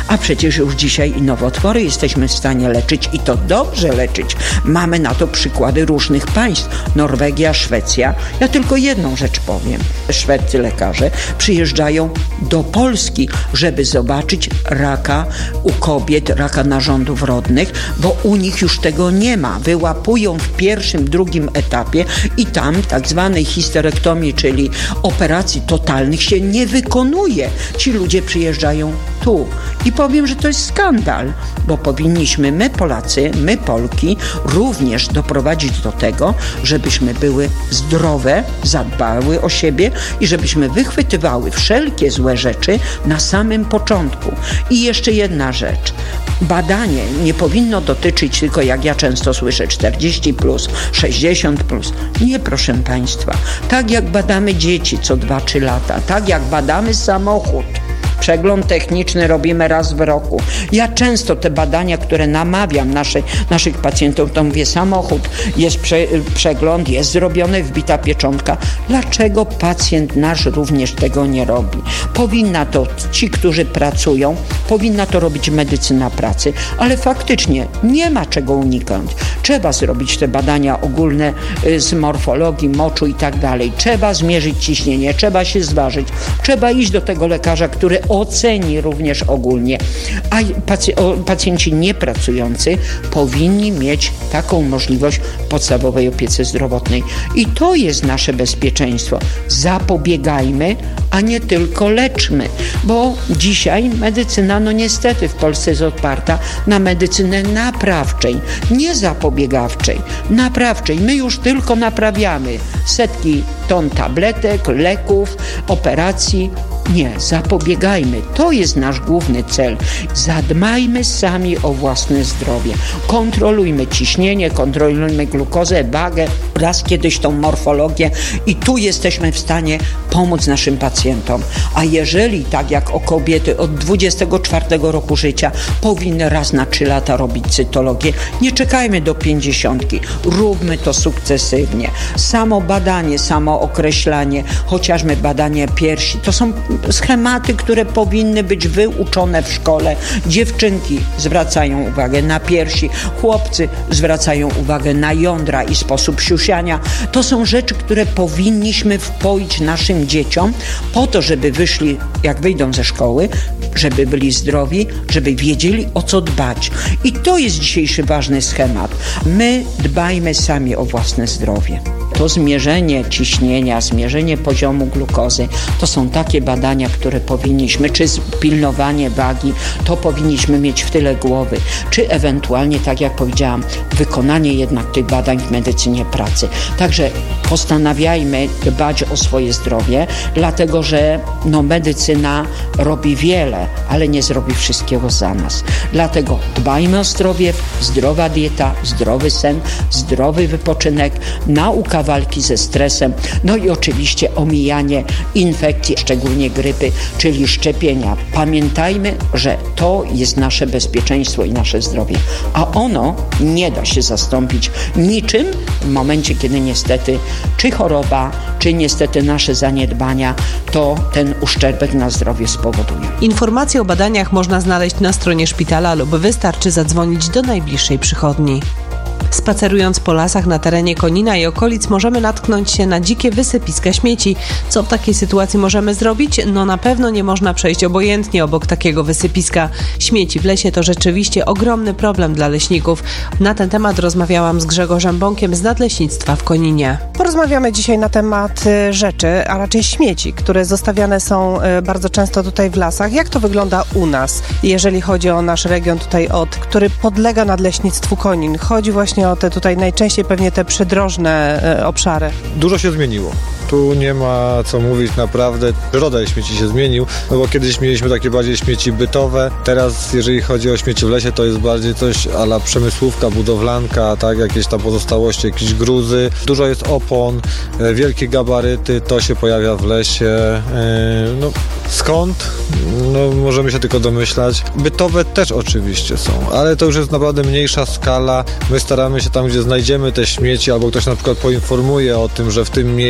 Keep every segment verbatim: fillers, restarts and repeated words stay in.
A przecież już dzisiaj i nowotwory jesteśmy w stanie leczyć i to dobrze leczyć. Mamy na to przykłady różnych państw. Norwegia, Szwecja. Ja tylko jedną rzecz powiem. Szwedzcy lekarze przyjeżdżają do Polski, żeby zobaczyć raka u kobiet, raka narządów rodnych, bo u nich już tego nie ma. Wyłapują w pierwszym, drugim etapie i tam tak zwanej histerektomii, czyli operacji totalnych się nie wykonuje. Ci ludzie przyjeżdżają tu. I powiem, że to jest skandal, bo powinniśmy my Polacy, my Polki również doprowadzić do tego, żebyśmy były zdrowe, zadbały o siebie i żebyśmy wychwytywały wszelkie złe rzeczy na samym początku. I jeszcze jedna rzecz. Badanie nie powinno dotyczyć tylko, jak ja często słyszę, czterdzieści plus, sześćdziesiąt plus. Nie, proszę Państwa. Tak jak badamy dzieci co dwa trzy lata, tak jak badamy samochód, przegląd techniczny robimy raz w roku. Ja często te badania, które namawiam nasze, naszych pacjentów, to mówię, samochód, jest prze, przegląd, jest zrobiony, wbita pieczątka. Dlaczego pacjent nasz również tego nie robi? Powinna to ci, którzy pracują, powinna to robić medycyna pracy, ale faktycznie nie ma czego uniknąć. Trzeba zrobić te badania ogólne z morfologii, moczu i tak dalej. Trzeba zmierzyć ciśnienie, trzeba się zważyć, trzeba iść do tego lekarza, który oceni również ogólnie. A pacjenci niepracujący powinni mieć taką możliwość w podstawowej opiece zdrowotnej. I to jest nasze bezpieczeństwo. Zapobiegajmy, a nie tylko leczmy. Bo dzisiaj medycyna, no niestety w Polsce jest oparta na medycynę naprawczej, nie zapobiegawczej, naprawczej. My już tylko naprawiamy setki ton tabletek, leków, operacji. Nie, zapobiegajmy. To jest nasz główny cel. Zadbajmy sami o własne zdrowie. Kontrolujmy ciśnienie, kontrolujmy glukozę, wagę, raz kiedyś tą morfologię i tu jesteśmy w stanie pomóc naszym pacjentom. A jeżeli, tak jak o kobiety od dwudziestego czwartego roku życia powinny raz na trzy lata robić cytologię, nie czekajmy do pięćdziesiątki. Róbmy to sukcesywnie. Samo badanie, samo określanie, chociażby badanie piersi, to są schematy, które powinny być wyuczone w szkole. Dziewczynki zwracają uwagę na piersi, chłopcy zwracają uwagę na jądra i sposób siusiania. To są rzeczy, które powinniśmy wpoić naszym dzieciom po to, żeby wyszli, jak wyjdą ze szkoły, żeby byli zdrowi, żeby wiedzieli, o co dbać. I to jest dzisiejszy ważny schemat. My dbajmy sami o własne zdrowie. To zmierzenie ciśnienia, zmierzenie poziomu glukozy, to są takie badania, które powinniśmy, czy pilnowanie wagi, to powinniśmy mieć w tyle głowy, czy ewentualnie, tak jak powiedziałam, wykonanie jednak tych badań w medycynie pracy. Także postanawiajmy dbać o swoje zdrowie, dlatego że no, medycyna robi wiele, ale nie zrobi wszystkiego za nas. Dlatego dbajmy o zdrowie, zdrowa dieta, zdrowy sen, zdrowy wypoczynek, nauka walki ze stresem, no i oczywiście omijanie infekcji, szczególnie grypy, czyli szczepienia. Pamiętajmy, że to jest nasze bezpieczeństwo i nasze zdrowie, a ono nie da się zastąpić niczym w momencie, kiedy niestety czy choroba, czy niestety nasze zaniedbania, to ten uszczerbek na zdrowie spowodują. Informacje o badaniach można znaleźć na stronie szpitala lub wystarczy zadzwonić do najbliższej przychodni. Spacerując po lasach na terenie Konina i okolic możemy natknąć się na dzikie wysypiska śmieci. Co w takiej sytuacji możemy zrobić? No na pewno nie można przejść obojętnie obok takiego wysypiska. Śmieci w lesie to rzeczywiście ogromny problem dla leśników. Na ten temat rozmawiałam z Grzegorzem Bąkiem z Nadleśnictwa w Koninie. Porozmawiamy dzisiaj na temat rzeczy, a raczej śmieci, które zostawiane są bardzo często tutaj w lasach. Jak to wygląda u nas, jeżeli chodzi o nasz region tutaj od, który podlega Nadleśnictwu Konin? Chodzi właśnie o te tutaj najczęściej pewnie te przydrożne e, obszary. Dużo się zmieniło. Tu nie ma co mówić, naprawdę rodzaj śmieci się zmienił, no bo kiedyś mieliśmy takie bardziej śmieci bytowe, teraz jeżeli chodzi o śmieci w lesie, to jest bardziej coś a la przemysłówka, budowlanka, tak, jakieś tam pozostałości, jakieś gruzy, dużo jest opon, e, wielkie gabaryty, to się pojawia w lesie, e, no skąd? No możemy się tylko domyślać. Bytowe też oczywiście są, ale to już jest naprawdę mniejsza skala, my staramy się tam, gdzie znajdziemy te śmieci, albo ktoś na przykład poinformuje o tym, że w tym miejscu jest, bo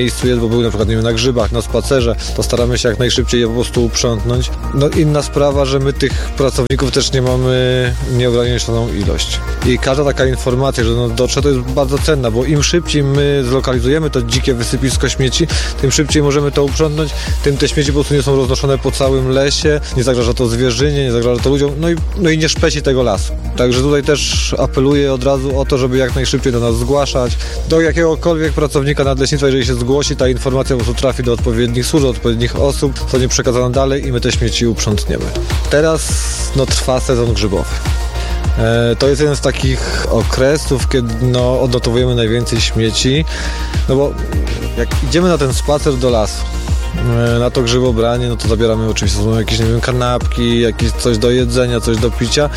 były na przykład nie wiem, na grzybach, na spacerze, to staramy się jak najszybciej je po prostu uprzątnąć. No inna sprawa, że my tych pracowników też nie mamy nieograniczoną ilość. I każda taka informacja, że no dotrze, to jest bardzo cenna, bo im szybciej my zlokalizujemy to dzikie wysypisko śmieci, tym szybciej możemy to uprzątnąć, tym te śmieci po prostu nie są roznoszone po całym lesie, nie zagraża to zwierzynie, nie zagraża to ludziom, no i, no i nie szpeci tego lasu. Także tutaj też apeluję od razu o to, żeby jak najszybciej do nas zgłaszać, do jakiegokolwiek pracownika nadleśnictwa, jeżeli się zgłosi, ta informacja po prostu trafi do odpowiednich służb, do odpowiednich osób, zostanie przekazana dalej i my te śmieci uprzątniemy. Teraz no, trwa sezon grzybowy. E, to jest jeden z takich okresów, kiedy no, odnotowujemy najwięcej śmieci, no bo jak idziemy na ten spacer do lasu, e, na to grzybobranie, no to zabieramy oczywiście są jakieś, nie wiem, kanapki, jakieś coś do jedzenia, coś do picia.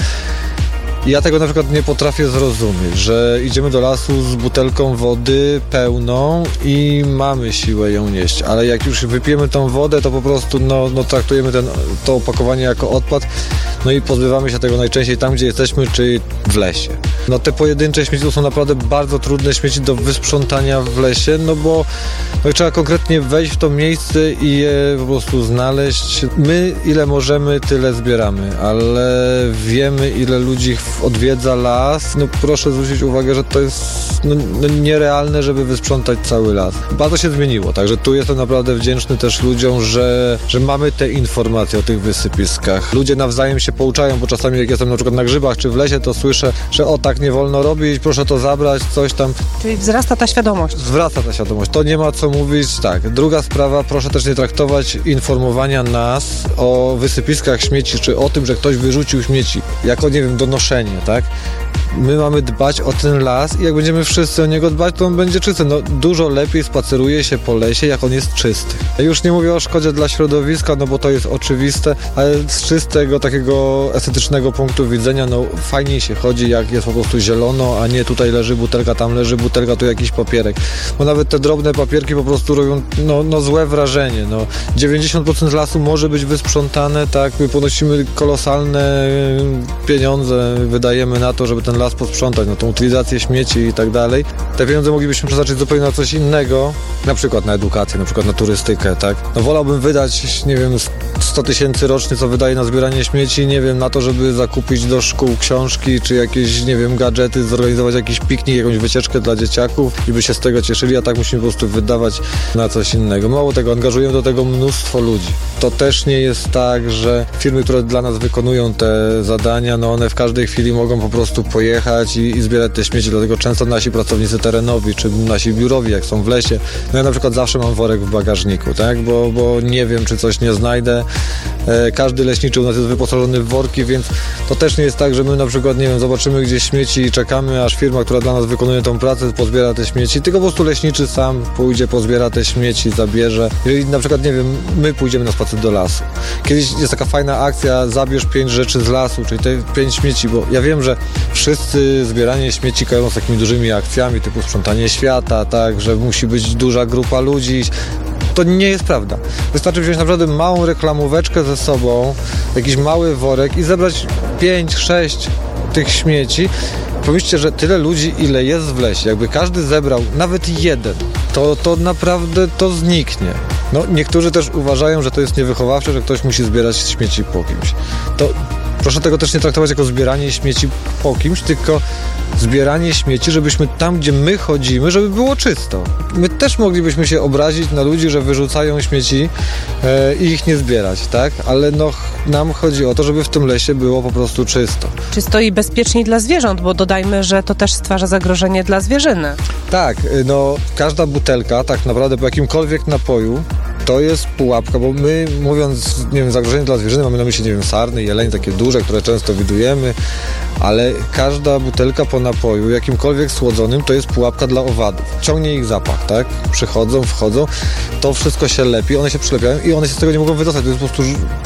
Ja tego na przykład nie potrafię zrozumieć, że idziemy do lasu z butelką wody pełną i mamy siłę ją nieść, ale jak już wypijemy tą wodę, to po prostu no, no traktujemy ten, to opakowanie jako odpad, no i pozbywamy się tego najczęściej tam, gdzie jesteśmy, czyli w lesie. No te pojedyncze śmieci to są naprawdę bardzo trudne śmieci do wysprzątania w lesie, no bo no, trzeba konkretnie wejść w to miejsce i je po prostu znaleźć. My ile możemy, tyle zbieramy, ale wiemy, ile ludzi odwiedza las, no proszę zwrócić uwagę, że to jest no, no nierealne, żeby wysprzątać cały las. Bardzo się zmieniło, także tu jestem naprawdę wdzięczny też ludziom, że, że mamy te informacje o tych wysypiskach. Ludzie nawzajem się pouczają, bo czasami jak jestem na przykład na grzybach czy w lesie, to słyszę, że o tak nie wolno robić, proszę to zabrać, coś tam. Czyli wzrasta ta świadomość. Wzrasta ta świadomość, to nie ma co mówić, tak. Druga sprawa, proszę też nie traktować informowania nas o wysypiskach śmieci, czy o tym, że ktoś wyrzucił śmieci, jako, nie wiem, donoszenie, tak? My mamy dbać o ten las i jak będziemy wszyscy o niego dbać, to on będzie czysty. No, dużo lepiej spaceruje się po lesie, jak on jest czysty. Ja już nie mówię o szkodzie dla środowiska, no bo to jest oczywiste, ale z czystego, takiego estetycznego punktu widzenia, no fajniej się chodzi, jak jest po prostu zielono, a nie tutaj leży butelka, tam leży butelka, tu jakiś papierek. Bo nawet te drobne papierki po prostu robią no, no złe wrażenie. No. dziewięćdziesiąt procent lasu może być wysprzątane, tak? My ponosimy kolosalne pieniądze, wydajemy na to, żeby ten las posprzątać, na tą utylizację śmieci i tak dalej. Te pieniądze moglibyśmy przeznaczyć zupełnie na coś innego, na przykład na edukację, na przykład na turystykę, tak? No wolałbym wydać, nie wiem, sto tysięcy rocznie, co wydaje na zbieranie śmieci, nie wiem, na to, żeby zakupić do szkół książki, czy jakieś, nie wiem, gadżety, zorganizować jakiś piknik, jakąś wycieczkę dla dzieciaków i by się z tego cieszyli, a tak musimy po prostu wydawać na coś innego. Mało tego, angażujemy do tego mnóstwo ludzi. To też nie jest tak, że firmy, które dla nas wykonują te zadania, no one w każdej chwili mogą po prostu pojechać i, i zbierać te śmieci, dlatego często nasi pracownicy terenowi, czy nasi biurowi, jak są w lesie, no ja na przykład zawsze mam worek w bagażniku, tak, bo, bo nie wiem, czy coś nie znajdę. E, każdy leśniczy u nas jest wyposażony w worki, więc to też nie jest tak, że my na przykład, nie wiem, zobaczymy gdzieś śmieci i czekamy, aż firma, która dla nas wykonuje tą pracę, pozbiera te śmieci, tylko po prostu leśniczy sam pójdzie, pozbiera te śmieci, zabierze. Jeżeli na przykład, nie wiem, my pójdziemy na spacer do lasu. Kiedyś jest taka fajna akcja, zabierz pięć rzeczy z lasu, czyli te pięć śmieci, bo ja wiem, że wszyscy zbieranie śmieci kojarzą z takimi dużymi akcjami, typu sprzątanie świata, tak, że musi być duża grupa ludzi. To nie jest prawda. Wystarczy wziąć naprawdę małą reklamóweczkę ze sobą, jakiś mały worek i zebrać pięć, sześć tych śmieci. Pomyślcie, że tyle ludzi, ile jest w lesie, jakby każdy zebrał nawet jeden, to, to naprawdę to zniknie. No, niektórzy też uważają, że to jest niewychowawcze, że ktoś musi zbierać śmieci po kimś. To proszę tego też nie traktować jako zbieranie śmieci po kimś, tylko zbieranie śmieci, żebyśmy tam, gdzie my chodzimy, żeby było czysto. My też moglibyśmy się obrazić na ludzi, że wyrzucają śmieci e, i ich nie zbierać, tak? Ale no, nam chodzi o to, żeby w tym lesie było po prostu czysto. Czysto i bezpiecznie dla zwierząt, bo dodajmy, że to też stwarza zagrożenie dla zwierzyny. Tak, no każda butelka tak naprawdę po jakimkolwiek napoju to jest pułapka, bo my, mówiąc, nie wiem, zagrożenie dla zwierzyny, mamy na myśli, nie wiem, sarny, jelenie, takie duże, które często widujemy, ale każda butelka po napoju, jakimkolwiek słodzonym, to jest pułapka dla owadów. Ciągnie ich zapach, tak? Przychodzą, wchodzą, to wszystko się lepi, one się przylepiają i one się z tego nie mogą wydostać. To jest po prostu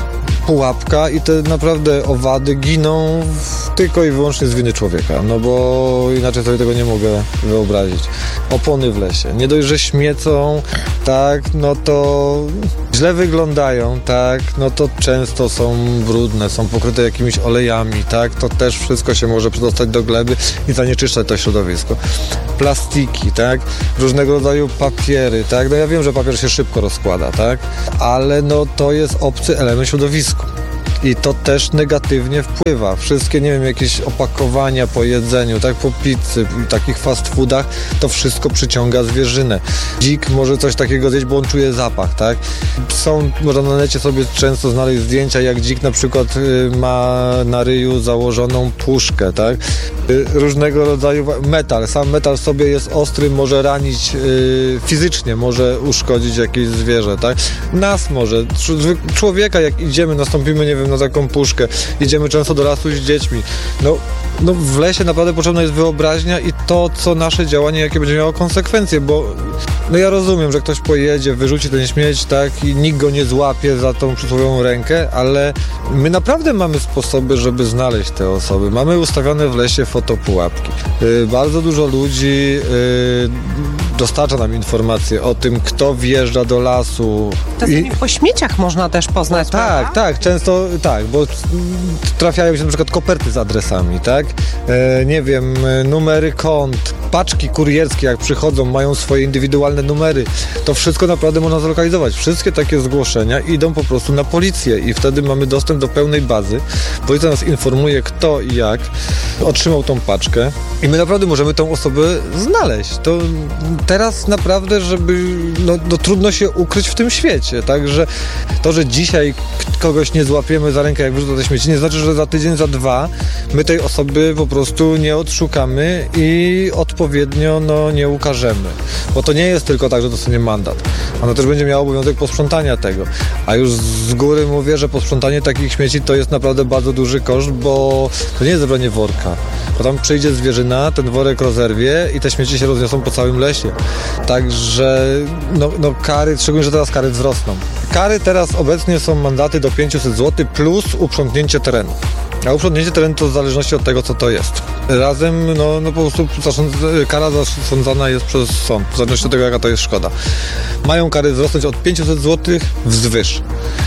pułapka i te naprawdę owady giną w, tylko i wyłącznie z winy człowieka, no bo inaczej sobie tego nie mogę wyobrazić. Opony w lesie, nie dość, że śmiecą, tak, no to źle wyglądają, tak, no to często są brudne, są pokryte jakimiś olejami, tak, to też wszystko się może przedostać do gleby i zanieczyszczać to środowisko. Plastiki, tak, różnego rodzaju papiery, tak, no ja wiem, że papier się szybko rozkłada, tak, ale no to jest obcy element środowisku. I to też negatywnie wpływa. Wszystkie, nie wiem, jakieś opakowania po jedzeniu, tak, po pizzy, takich fast foodach, to wszystko przyciąga zwierzynę. Dzik może coś takiego zjeść, bo on czuje zapach, tak. Są, można na necie sobie często znaleźć zdjęcia, jak dzik na przykład y, ma na ryju założoną puszkę, tak. Y, różnego rodzaju metal. Sam metal sobie jest ostry, może ranić y, fizycznie, może uszkodzić jakieś zwierzę, tak. Nas może, człowieka, jak idziemy, nastąpimy, nie wiem, na taką puszkę, idziemy często do lasu z dziećmi. No, no w lesie naprawdę potrzebna jest wyobraźnia i to, co nasze działanie, jakie będzie miało konsekwencje, bo no ja rozumiem, że ktoś pojedzie, wyrzuci ten śmieć, tak, i nikt go nie złapie za tą przysłowiową rękę, ale my naprawdę mamy sposoby, żeby znaleźć te osoby. Mamy ustawione w lesie fotopułapki. Yy, bardzo dużo ludzi yy, dostarcza nam informacje o tym, kto wjeżdża do lasu. Czasami po śmieciach można też poznać, tak, prawda? tak, często tak, bo trafiają się na przykład koperty z adresami, tak? E, nie wiem, numery kont, paczki kurierskie, jak przychodzą, mają swoje indywidualne numery. To wszystko naprawdę można zlokalizować. Wszystkie takie zgłoszenia idą po prostu na policję i wtedy mamy dostęp do pełnej bazy. Policja nas informuje, kto i jak otrzymał tą paczkę i my naprawdę możemy tą osobę znaleźć. To teraz naprawdę, żeby no, no trudno się ukryć w tym świecie, także to, że dzisiaj kogoś nie złapiemy za rękę, jak wyrzuca te śmieci, nie znaczy, że za tydzień, za dwa my tej osoby po prostu nie odszukamy i odpowiednio no, nie ukażemy. Bo to nie jest tylko tak, że dostanie mandat. Ona też będzie miała obowiązek posprzątania tego. A już z góry mówię, że posprzątanie takich śmieci to jest naprawdę bardzo duży koszt, bo to nie jest zebranie worka. Bo tam przyjdzie zwierzyna, ten worek rozerwie i te śmieci się rozniosą po całym lesie. Także no, no kary, szczególnie, że teraz kary wzrosną. Kary teraz obecnie są mandaty do pięćset złotych plus uprzątnięcie terenu. A uprzątnięcie terenu to w zależności od tego, co to jest. Razem, no, no po prostu kara zasądzana jest przez sąd, w zależności od tego, jaka to jest szkoda. Mają kary wzrosnąć od pięćset złotych wzwyż.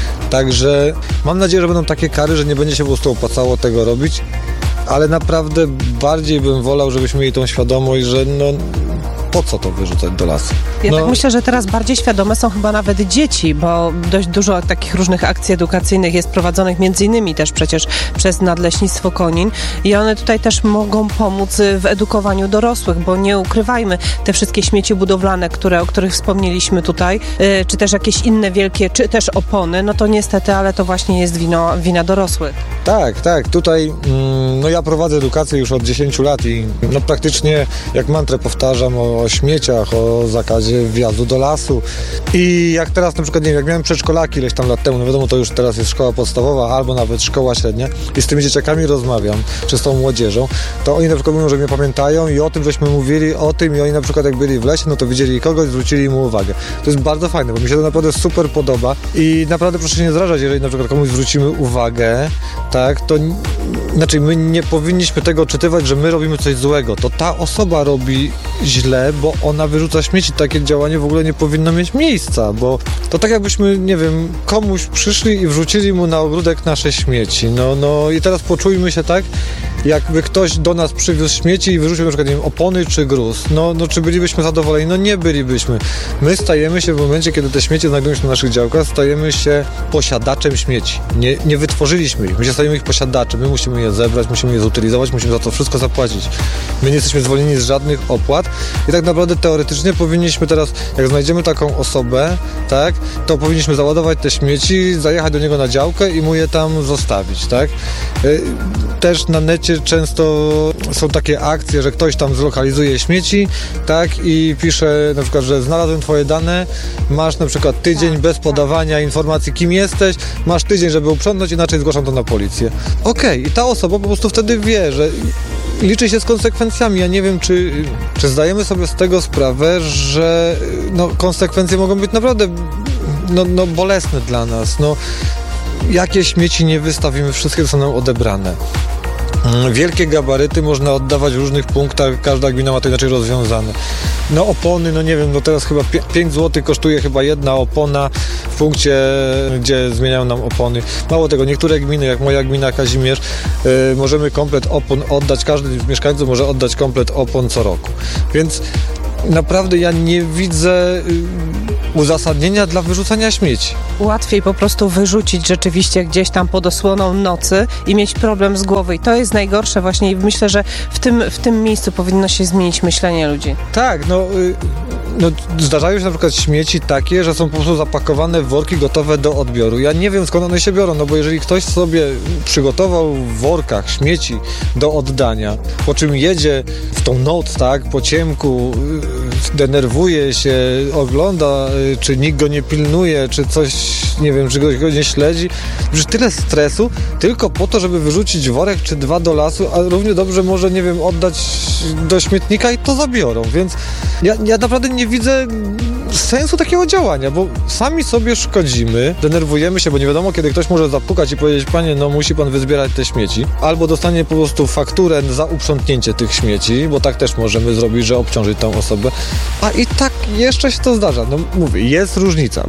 Także mam nadzieję, że będą takie kary, że nie będzie się po prostu opłacało tego robić, ale naprawdę bardziej bym wolał, żebyśmy mieli tą świadomość, że no po co to wyrzucać do lasu? Ja no. tak myślę, że teraz bardziej świadome są chyba nawet dzieci, bo dość dużo takich różnych akcji edukacyjnych jest prowadzonych między innymi też przecież przez Nadleśnictwo Konin i one tutaj też mogą pomóc w edukowaniu dorosłych, bo nie ukrywajmy, te wszystkie śmieci budowlane, które, o których wspomnieliśmy tutaj, yy, czy też jakieś inne wielkie, czy też opony, no to niestety, ale to właśnie jest wino, wina dorosłych. Tak, tak. Tutaj mm, no ja prowadzę edukację już od dziesięciu lat i no praktycznie jak mantrę powtarzam o o śmieciach, o zakazie wjazdu do lasu. I jak teraz na przykład, nie wiem, jak miałem przedszkolaki ileś tam lat temu, no wiadomo, to już teraz jest szkoła podstawowa albo nawet szkoła średnia i z tymi dzieciakami rozmawiam, czy z tą młodzieżą, to oni na przykład mówią, że mnie pamiętają i o tym, żeśmy mówili o tym i oni na przykład jak byli w lesie, no to widzieli kogoś, zwrócili mu uwagę. To jest bardzo fajne, bo mi się to naprawdę super podoba i naprawdę proszę się nie zrażać, jeżeli na przykład komuś zwrócimy uwagę, tak, to znaczy my nie powinniśmy tego odczytywać, że my robimy coś złego. To ta osoba robi źle, bo ona wyrzuca śmieci. Takie działanie w ogóle nie powinno mieć miejsca, bo to tak jakbyśmy, nie wiem, komuś przyszli i wrzucili mu na ogródek nasze śmieci. No, no i teraz poczujmy się tak, jakby ktoś do nas przywiózł śmieci i wyrzucił na przykład, nie wiem, opony czy gruz. No, no czy bylibyśmy zadowoleni? No nie bylibyśmy. My stajemy się w momencie, kiedy te śmieci znajdują się na naszych działkach, stajemy się posiadaczem śmieci. Nie, nie wytworzyliśmy ich, my się stajemy ich posiadaczem. My musimy je zebrać, musimy je zutylizować, musimy za to wszystko zapłacić. My nie jesteśmy zwolnieni z żadnych opłat i tak naprawdę teoretycznie powinniśmy teraz, jak znajdziemy taką osobę, tak, to powinniśmy załadować te śmieci, zajechać do niego na działkę i mu je tam zostawić, tak. Też na necie często są takie akcje, że ktoś tam zlokalizuje śmieci, tak, i pisze na przykład, że znalazłem twoje dane, masz na przykład tydzień bez podawania informacji, kim jesteś, masz tydzień, żeby uprzątnąć, inaczej zgłaszam to na policję. Okej, okay. I ta osoba po prostu wtedy wie, że liczy się z konsekwencjami. Ja nie wiem, czy, czy zdajemy sobie z tego sprawę, że no, konsekwencje mogą być naprawdę no, no, bolesne dla nas. No, jakie śmieci nie wystawimy, wszystkie są nam odebrane. Wielkie gabaryty można oddawać w różnych punktach, każda gmina ma to inaczej rozwiązane. No opony, no nie wiem, no teraz chyba pięć złotych kosztuje chyba jedna opona w punkcie, gdzie zmieniają nam opony. Mało tego, niektóre gminy, jak moja gmina Kazimierz, yy, możemy komplet opon oddać, każdy z mieszkańców może oddać komplet opon co roku. Więc naprawdę ja nie widzę yy, uzasadnienia dla wyrzucania śmieci. Łatwiej po prostu wyrzucić rzeczywiście gdzieś tam pod osłoną nocy i mieć problem z głowy. I to jest najgorsze właśnie i myślę, że w tym, w tym miejscu powinno się zmienić myślenie ludzi. Tak, no, yy, no zdarzają się na przykład śmieci takie, że są po prostu zapakowane w worki gotowe do odbioru. Ja nie wiem, skąd one się biorą, no bo jeżeli ktoś sobie przygotował w workach śmieci do oddania, po czym jedzie w tą noc, tak, po ciemku, yy, denerwuje się, ogląda, yy, czy nikt go nie pilnuje, czy coś, nie wiem, czy go nie śledzi. Przecież tyle stresu tylko po to, żeby wyrzucić worek czy dwa do lasu, a równie dobrze może, nie wiem, oddać do śmietnika i to zabiorą. Więc ja, ja naprawdę nie widzę sensu takiego działania, bo sami sobie szkodzimy, denerwujemy się, bo nie wiadomo, kiedy ktoś może zapukać i powiedzieć: panie, no musi pan wyzbierać te śmieci, albo dostanie po prostu fakturę za uprzątnięcie tych śmieci, bo tak też możemy zrobić, że obciążyć tą osobę, a i tak jeszcze się to zdarza. No mówię, jest różnica,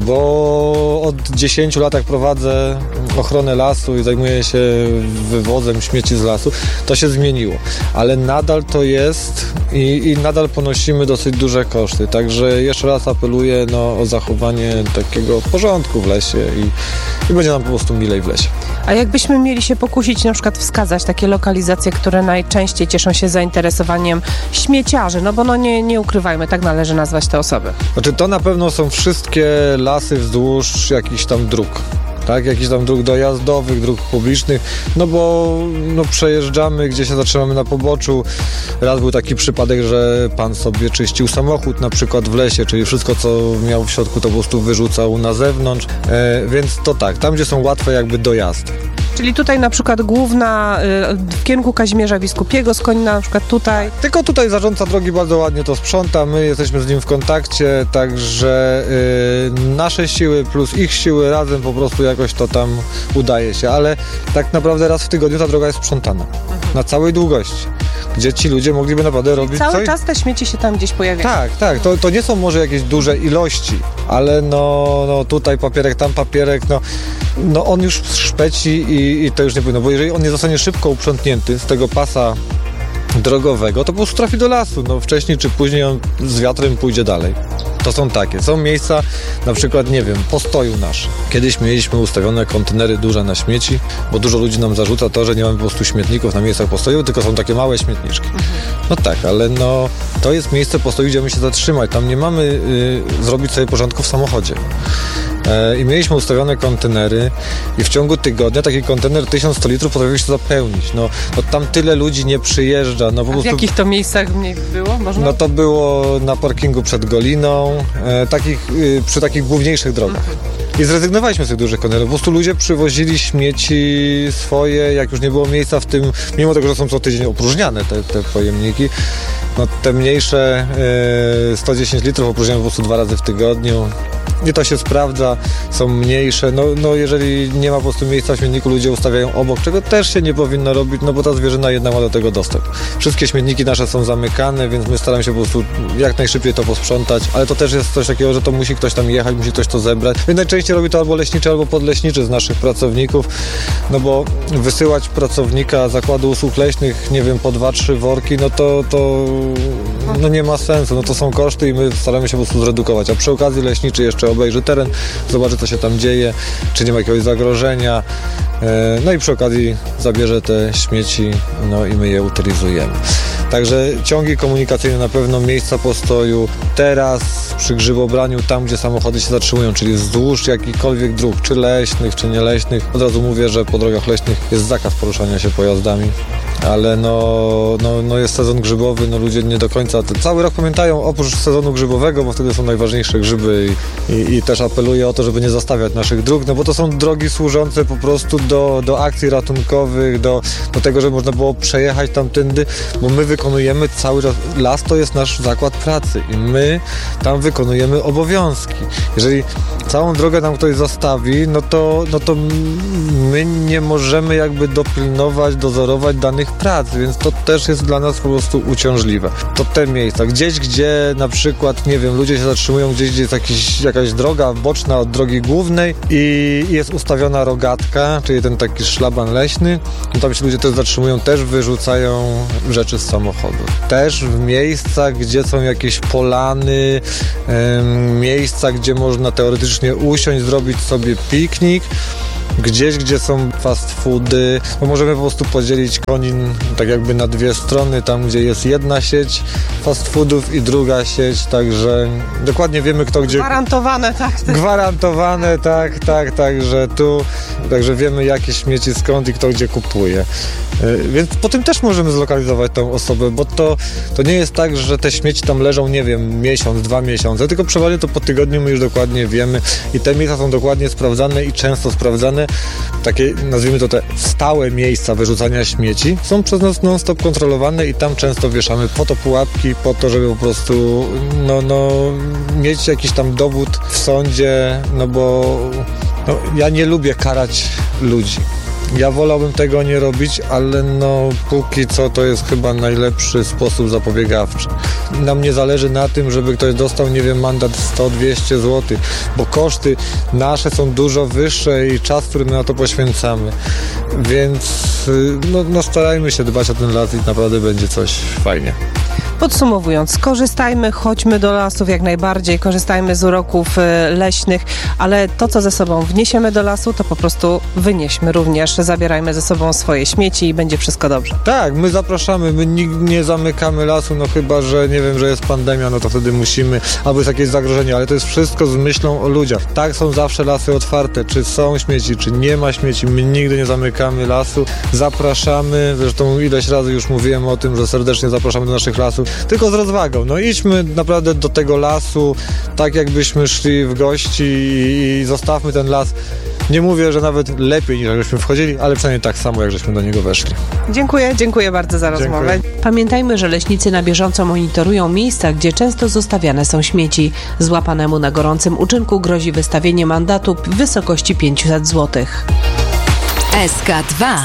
bo od dziesięciu latach prowadzę ochronę lasu i zajmuję się wywozem śmieci z lasu. To się zmieniło, ale nadal to jest i, i nadal ponosimy dosyć duże koszty, także jeszcze raz apeluję no, o zachowanie takiego porządku w lesie i, i będzie nam po prostu milej w lesie. A jakbyśmy mieli się pokusić, na przykład wskazać takie lokalizacje, które najczęściej cieszą się zainteresowaniem śmieciarzy, no bo no nie, nie ukrywajmy, tak należy nazwać te osoby. Znaczy to na pewno są wszystkie lasy wzdłuż jakichś tam dróg. Tak, jakichś tam dróg dojazdowych, dróg publicznych, no bo no, przejeżdżamy, gdzie się zatrzymamy na poboczu. Raz był taki przypadek, że pan sobie czyścił samochód na przykład w lesie, czyli wszystko, co miał w środku, to po prostu wyrzucał na zewnątrz, e, więc to tak, tam, gdzie są łatwe jakby dojazdy. Czyli tutaj na przykład główna y, w kierunku Kazimierza Biskupiego, z Konina na przykład tutaj. Tylko tutaj zarządca drogi bardzo ładnie to sprząta, my jesteśmy z nim w kontakcie, także y, nasze siły plus ich siły razem po prostu jakoś to tam udaje się, ale tak naprawdę raz w tygodniu ta droga jest sprzątana, mhm. na całej długości, gdzie ci ludzie mogliby naprawdę robić cały coś. czas te śmieci się tam gdzieś pojawiają. Tak, tak, to, to nie są może jakieś duże ilości, ale no, no tutaj papierek, tam papierek, no, no on już szpeci i, i to już nie powinno, bo jeżeli on nie zostanie szybko uprzątnięty z tego pasa drogowego, to po prostu trafi do lasu, no wcześniej czy później on z wiatrem pójdzie dalej. To są takie, są miejsca, na przykład, nie wiem, postoju nasz. Kiedyś mieliśmy ustawione kontenery duże na śmieci, bo dużo ludzi nam zarzuca to, że nie mamy po prostu śmietników na miejscach postoju, tylko są takie małe śmietniczki. No tak, ale no to jest miejsce postoju, gdzie mamy się zatrzymać, tam nie mamy y, zrobić sobie porządku w samochodzie. I mieliśmy ustawione kontenery i w ciągu tygodnia taki kontener tysiąc sto litrów potrafił się zapełnić. No, no tam tyle ludzi nie przyjeżdża. No, po A w prostu, jakich to miejscach mniej było? Można? No to było na parkingu przed Goliną, e, takich, y, przy takich główniejszych drogach. I zrezygnowaliśmy z tych dużych kontenerów. Po prostu ludzie przywozili śmieci swoje, jak już nie było miejsca w tym, mimo tego, że są co tydzień opróżniane te, te pojemniki. No te mniejsze e, sto dziesięć litrów opróżniamy po prostu dwa razy w tygodniu. I to się sprawdza, są mniejsze, no, no jeżeli nie ma po prostu miejsca w śmietniku, ludzie ustawiają obok, czego też się nie powinno robić, no bo ta zwierzyna jedna ma do tego dostęp. Wszystkie śmietniki nasze są zamykane, więc my staramy się po prostu jak najszybciej to posprzątać, ale to też jest coś takiego, że to musi ktoś tam jechać, musi ktoś to zebrać. Więc najczęściej robi to albo leśniczy, albo podleśniczy z naszych pracowników, no bo wysyłać pracownika zakładu usług leśnych, nie wiem, po dwa, trzy worki, no to, to no nie ma sensu, no to są koszty i my staramy się po prostu zredukować, a przy okazji leśniczy jeszcze obejrzy teren, zobaczy, co się tam dzieje, czy nie ma jakiegoś zagrożenia, no i przy okazji zabierze te śmieci, no i my je utylizujemy. Także ciągi komunikacyjne na pewno, miejsca postoju, teraz przy grzybobraniu, tam gdzie samochody się zatrzymują, czyli wzdłuż jakichkolwiek dróg, czy leśnych, czy nieleśnych. Od razu mówię, że po drogach leśnych jest zakaz poruszania się pojazdami. ale no, no, no jest sezon grzybowy, no ludzie nie do końca to cały rok pamiętają oprócz sezonu grzybowego, bo wtedy są najważniejsze grzyby i, i, i też apeluję o to, żeby nie zostawiać naszych dróg, no bo to są drogi służące po prostu do, do akcji ratunkowych, do, do tego, żeby można było przejechać tamtędy, bo my wykonujemy cały czas, las to jest nasz zakład pracy i my tam wykonujemy obowiązki. Jeżeli całą drogę nam ktoś zostawi, no to, no to my nie możemy jakby dopilnować, dozorować danych prac, więc to też jest dla nas po prostu uciążliwe. To te miejsca, gdzieś, gdzie na przykład, nie wiem, ludzie się zatrzymują gdzieś, gdzie jest jakiś, jakaś droga boczna od drogi głównej i jest ustawiona rogatka, czyli ten taki szlaban leśny, no tam się ludzie też zatrzymują, też wyrzucają rzeczy z samochodu. Też w miejscach, gdzie są jakieś polany, em, miejsca, gdzie można teoretycznie usiąść, zrobić sobie piknik, gdzieś, gdzie są fast foody, bo możemy po prostu podzielić Konin tak jakby na dwie strony, tam gdzie jest jedna sieć fast foodów i druga sieć, także dokładnie wiemy kto gdzie... Gwarantowane, tak. Gwarantowane, tak, tak, także tu, także wiemy jakie śmieci skąd i kto gdzie kupuje. Więc po tym też możemy zlokalizować tą osobę, bo to, to nie jest tak, że te śmieci tam leżą, nie wiem, miesiąc, dwa miesiące, tylko przeważnie to po tygodniu my już dokładnie wiemy i te miejsca są dokładnie sprawdzane i często sprawdzane. Takie, nazwijmy to te stałe miejsca wyrzucania śmieci są przez nas non-stop kontrolowane i tam często wieszamy po to pułapki, po to, żeby po prostu no, no, mieć jakiś tam dowód w sądzie, no bo no, ja nie lubię karać ludzi. Ja wolałbym tego nie robić, ale no póki co to jest chyba najlepszy sposób zapobiegawczy. Nam nie zależy na tym, żeby ktoś dostał, nie wiem, mandat sto dwieście złotych, bo koszty nasze są dużo wyższe i czas, który my na to poświęcamy. Więc no, no starajmy się dbać o ten las i naprawdę będzie coś fajnie. Podsumowując, korzystajmy, chodźmy do lasów jak najbardziej, korzystajmy z uroków leśnych, ale to, co ze sobą wniesiemy do lasu, to po prostu wynieśmy również. Zabierajmy ze sobą swoje śmieci i będzie wszystko dobrze. Tak, my zapraszamy, my nie zamykamy lasu, no chyba, że nie wiem, że jest pandemia, no to wtedy musimy, albo jest jakieś zagrożenie, ale to jest wszystko z myślą o ludziach. Tak, są zawsze lasy otwarte, czy są śmieci, czy nie ma śmieci, my nigdy nie zamykamy lasu, zapraszamy, zresztą ileś razy już mówiłem o tym, że serdecznie zapraszamy do naszych lasów, tylko z rozwagą. No idźmy naprawdę do tego lasu, tak jakbyśmy szli w gości i, i zostawmy ten las. Nie mówię, że nawet lepiej niż jakbyśmy wchodzili, ale przynajmniej tak samo, jak żeśmy do niego weszli. Dziękuję, dziękuję bardzo za rozmowę. Dziękuję. Pamiętajmy, że leśnicy na bieżąco monitorują miejsca, gdzie często zostawiane są śmieci. Złapanemu na gorącym uczynku grozi wystawienie mandatu w wysokości pięćset złotych. S K dwa.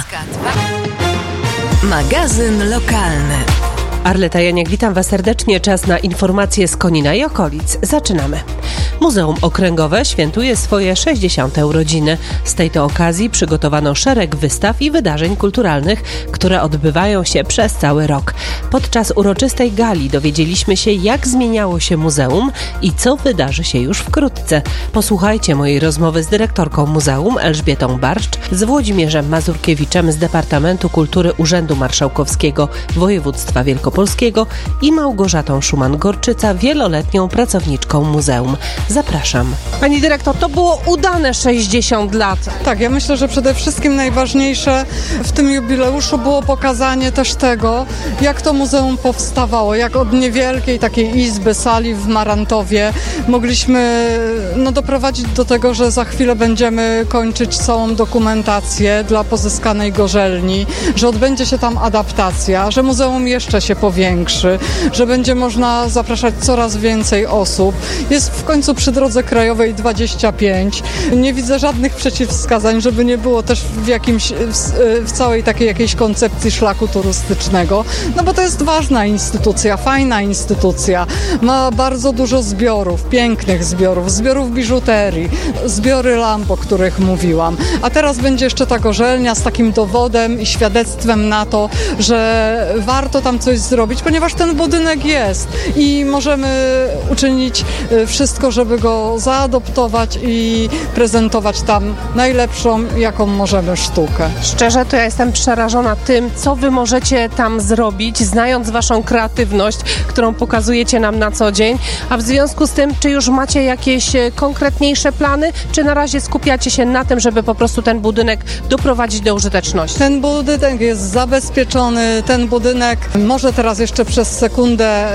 Magazyn lokalny. Arleta Janiak, witam Was serdecznie. Czas na informacje z Konina i okolic. Zaczynamy. Muzeum Okręgowe świętuje swoje sześćdziesiąte urodziny. Z tej to okazji przygotowano szereg wystaw i wydarzeń kulturalnych, które odbywają się przez cały rok. Podczas uroczystej gali dowiedzieliśmy się, jak zmieniało się muzeum i co wydarzy się już wkrótce. Posłuchajcie mojej rozmowy z dyrektorką muzeum Elżbietą Barszcz, z Włodzimierzem Mazurkiewiczem z Departamentu Kultury Urzędu Marszałkowskiego Województwa Wielkopolskiego i Małgorzatą Szuman-Gorczyca, wieloletnią pracowniczką muzeum. Zapraszam. Pani dyrektor, to było udane sześćdziesiąt lat. Tak, ja myślę, że przede wszystkim najważniejsze w tym jubileuszu było pokazanie też tego, jak to muzeum powstawało, jak od niewielkiej takiej izby, sali w Marantowie mogliśmy no, doprowadzić do tego, że za chwilę będziemy kończyć całą dokumentację dla pozyskanej gorzelni, że odbędzie się tam adaptacja, że muzeum jeszcze się powiększy, że będzie można zapraszać coraz więcej osób. Jest w końcu przy drodze krajowej dwadzieścia pięć. Nie widzę żadnych przeciwwskazań, żeby nie było też w jakimś, w, w całej takiej jakiejś koncepcji szlaku turystycznego, no bo to jest ważna instytucja, fajna instytucja. Ma bardzo dużo zbiorów, pięknych zbiorów, zbiorów biżuterii, zbiory lamp, o których mówiłam. A teraz będzie jeszcze ta gorzelnia z takim dowodem i świadectwem na to, że warto tam coś zrobić, ponieważ ten budynek jest i możemy uczynić wszystko, żeby go zaadoptować i prezentować tam najlepszą, jaką możemy sztukę. Szczerze, to ja jestem przerażona tym, co wy możecie tam zrobić, znając waszą kreatywność, którą pokazujecie nam na co dzień, a w związku z tym, czy już macie jakieś konkretniejsze plany, czy na razie skupiacie się na tym, żeby po prostu ten budynek doprowadzić do użyteczności? Ten budynek jest zabezpieczony, ten budynek może teraz jeszcze przez sekundę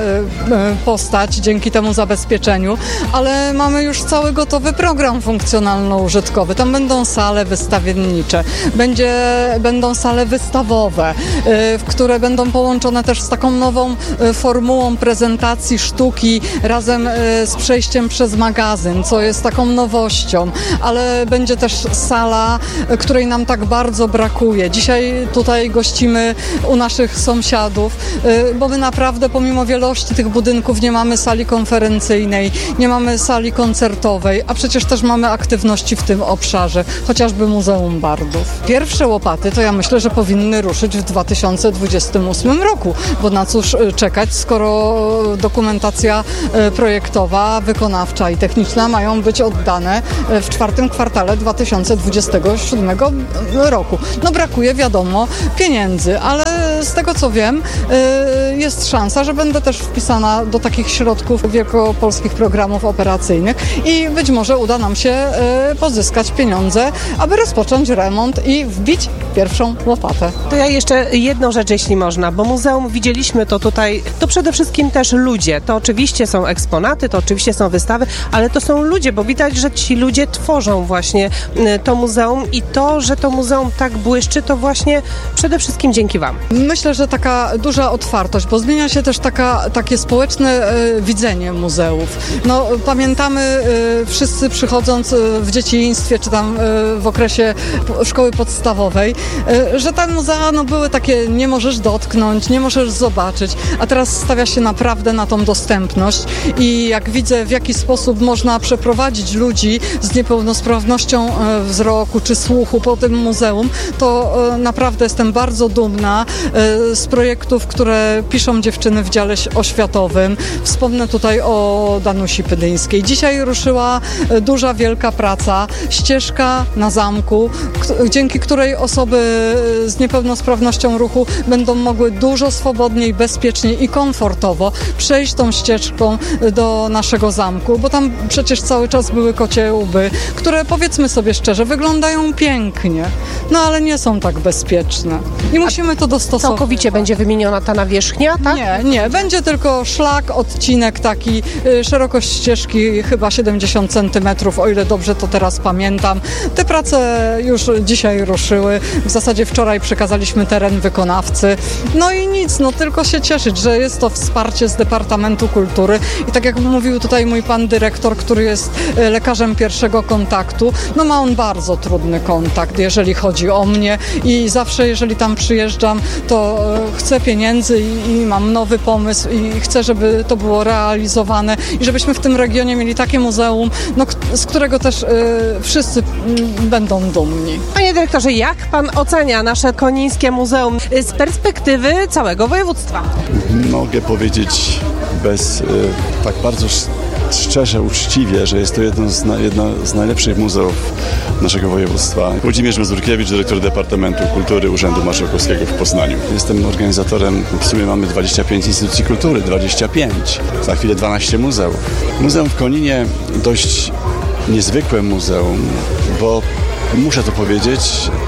postać dzięki temu zabezpieczeniu, ale mamy już cały gotowy program funkcjonalno-użytkowy. Tam będą sale wystawiennicze, będzie, będą sale wystawowe, w które będą połączone też z taką nową formułą prezentacji sztuki razem z przejściem przez magazyn, co jest taką nowością, ale będzie też sala, której nam tak bardzo brakuje. Dzisiaj tutaj gościmy u naszych sąsiadów, bo my naprawdę pomimo wielości tych budynków nie mamy sali konferencyjnej, nie mamy sali koncertowej, a przecież też mamy aktywności w tym obszarze, chociażby Muzeum Bardów. Pierwsze łopaty to ja myślę, że powinny ruszyć w dwa tysiące dwudziestym ósmym roku, bo na cóż czekać, skoro dokumentacja projektowa, wykonawcza i techniczna mają być oddane w czwartym kwartale dwa tysiące dwudziestego siódmego roku. No brakuje, wiadomo, pieniędzy, ale z tego co wiem, jest szansa, że będę też wpisana do takich środków wielkopolskich programów operacyjnych i być może uda nam się pozyskać pieniądze, aby rozpocząć remont i wbić pierwszą łopatę. To ja jeszcze jedną rzecz, jeśli można, bo muzeum, widzieliśmy to tutaj, to przede wszystkim też ludzie. To oczywiście są eksponaty, to oczywiście są wystawy, ale to są ludzie, bo widać, że ci ludzie tworzą właśnie to muzeum i to, że to muzeum tak błyszczy, to właśnie przede wszystkim dzięki wam. Myślę, że taka duża otwartość, bo zmienia się też taka, takie społeczne e, widzenie muzeów. No, pamiętamy e, wszyscy przychodząc w dzieciństwie, czy tam e, w okresie szkoły podstawowej, e, że te muzea no, były takie, nie możesz dotknąć, nie możesz zobaczyć, a teraz stawia się naprawdę na tą dostępność i jak widzę, w jaki sposób można przeprowadzić ludzi z niepełnosprawnością e, wzroku czy słuchu po tym muzeum, to e, naprawdę jestem bardzo dumna e, z projektów, które piszą dziewczyny w dziale oświatowym. Wspomnę tutaj o Danusi Pydyńskiej. Dzisiaj ruszyła duża, wielka praca, ścieżka na zamku, k- dzięki której osoby z niepełnosprawnością ruchu będą mogły dużo swobodniej, bezpieczniej i komfortowo przejść tą ścieżką do naszego zamku, bo tam przecież cały czas były kocie łby, które powiedzmy sobie szczerze, wyglądają pięknie, no ale nie są tak bezpieczne. I musimy to dostosować. Całkowicie będzie wymieniona ta nawierzchnia, tak? Nie, nie. Będzie tylko szlak, odcinek taki, y, szerokość ścieżki chyba siedemdziesiąt centymetrów, o ile dobrze to teraz pamiętam. Te prace już dzisiaj ruszyły. W zasadzie wczoraj przekazaliśmy teren wykonawcy. No i nic, no tylko się cieszyć, że jest to wsparcie z Departamentu Kultury i tak jak mówił tutaj mój pan dyrektor, który jest lekarzem pierwszego kontaktu, no ma on bardzo trudny kontakt, jeżeli chodzi o mnie i zawsze, jeżeli tam przyjeżdżam, to chcę pieniędzy i, i mam nowy pomysł i chcę, żeby to było realizowane i żebyśmy w tym regionie mieli takie muzeum, no, z którego też y, wszyscy y, będą dumni. Panie dyrektorze, jak pan ocenia nasze Konińskie Muzeum z perspektywy całego województwa? Mogę powiedzieć bez y, tak bardzo szczerze, uczciwie, że jest to jedno z, na, jedno z najlepszych muzeów naszego województwa. Włodzimierz Mazurkiewicz, dyrektor Departamentu Kultury Urzędu Marszałkowskiego w Poznaniu. Jestem organizatorem, w sumie mamy dwadzieścia pięć instytucji kultury, dwadzieścia pięć, za chwilę dwanaście muzeów. Muzeum w Koninie dość niezwykłe muzeum, bo muszę to powiedzieć,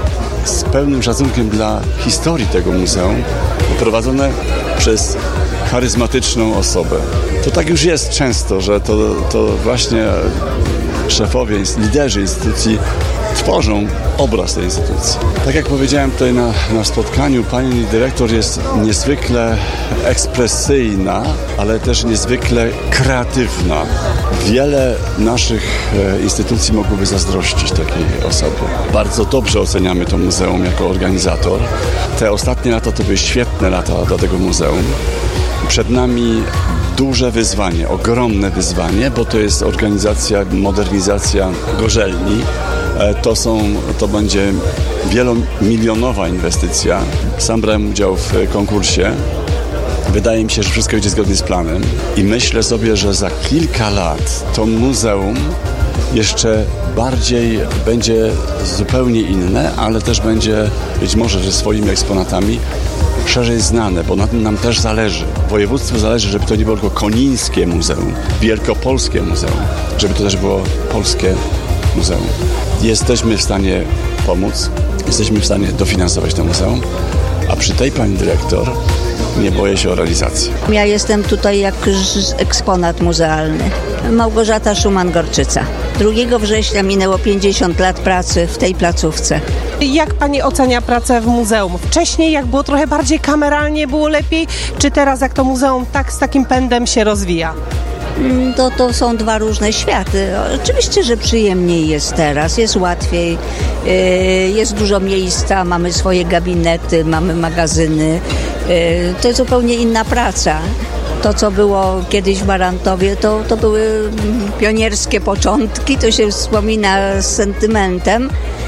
z pełnym szacunkiem dla historii tego muzeum, prowadzone przez charyzmatyczną osobę. To tak już jest często, że to, to właśnie szefowie, liderzy instytucji tworzą obraz tej instytucji. Tak jak powiedziałem tutaj na, na spotkaniu, pani dyrektor jest niezwykle ekspresyjna, ale też niezwykle kreatywna. Wiele naszych e, instytucji mogłoby zazdrościć takiej osobie. Bardzo dobrze oceniamy to muzeum jako organizator. Te ostatnie lata to były świetne lata dla tego muzeum. Przed nami duże wyzwanie, ogromne wyzwanie, bo to jest organizacja, modernizacja gorzelni. To są, to będzie wielomilionowa inwestycja. Sam brałem udział w konkursie Wydaje mi się, że wszystko idzie zgodnie z planem i myślę sobie, że za kilka lat to muzeum jeszcze bardziej będzie zupełnie inne, ale też będzie być może, że swoimi eksponatami szerzej znane, bo na tym nam też zależy. Województwu zależy, żeby to nie było tylko konińskie muzeum, wielkopolskie muzeum, żeby to też było polskie muzeum. Jesteśmy w stanie pomóc, jesteśmy w stanie dofinansować to muzeum, a przy tej pani dyrektor nie boję się o realizację. Ja jestem tutaj jak eksponat muzealny. Małgorzata Szuman-Gorczyca. drugiego września minęło pięćdziesiąt lat pracy w tej placówce. Jak pani ocenia pracę w muzeum? Wcześniej, jak było trochę bardziej kameralnie, było lepiej? Czy teraz, jak to muzeum tak z takim pędem się rozwija? To, to są dwa różne światy. Oczywiście, że przyjemniej jest teraz, jest łatwiej, jest dużo miejsca, mamy swoje gabinety, mamy magazyny. To jest zupełnie inna praca. To, co było kiedyś w Marantowie, to, to były pionierskie początki, to się wspomina z sentymentem,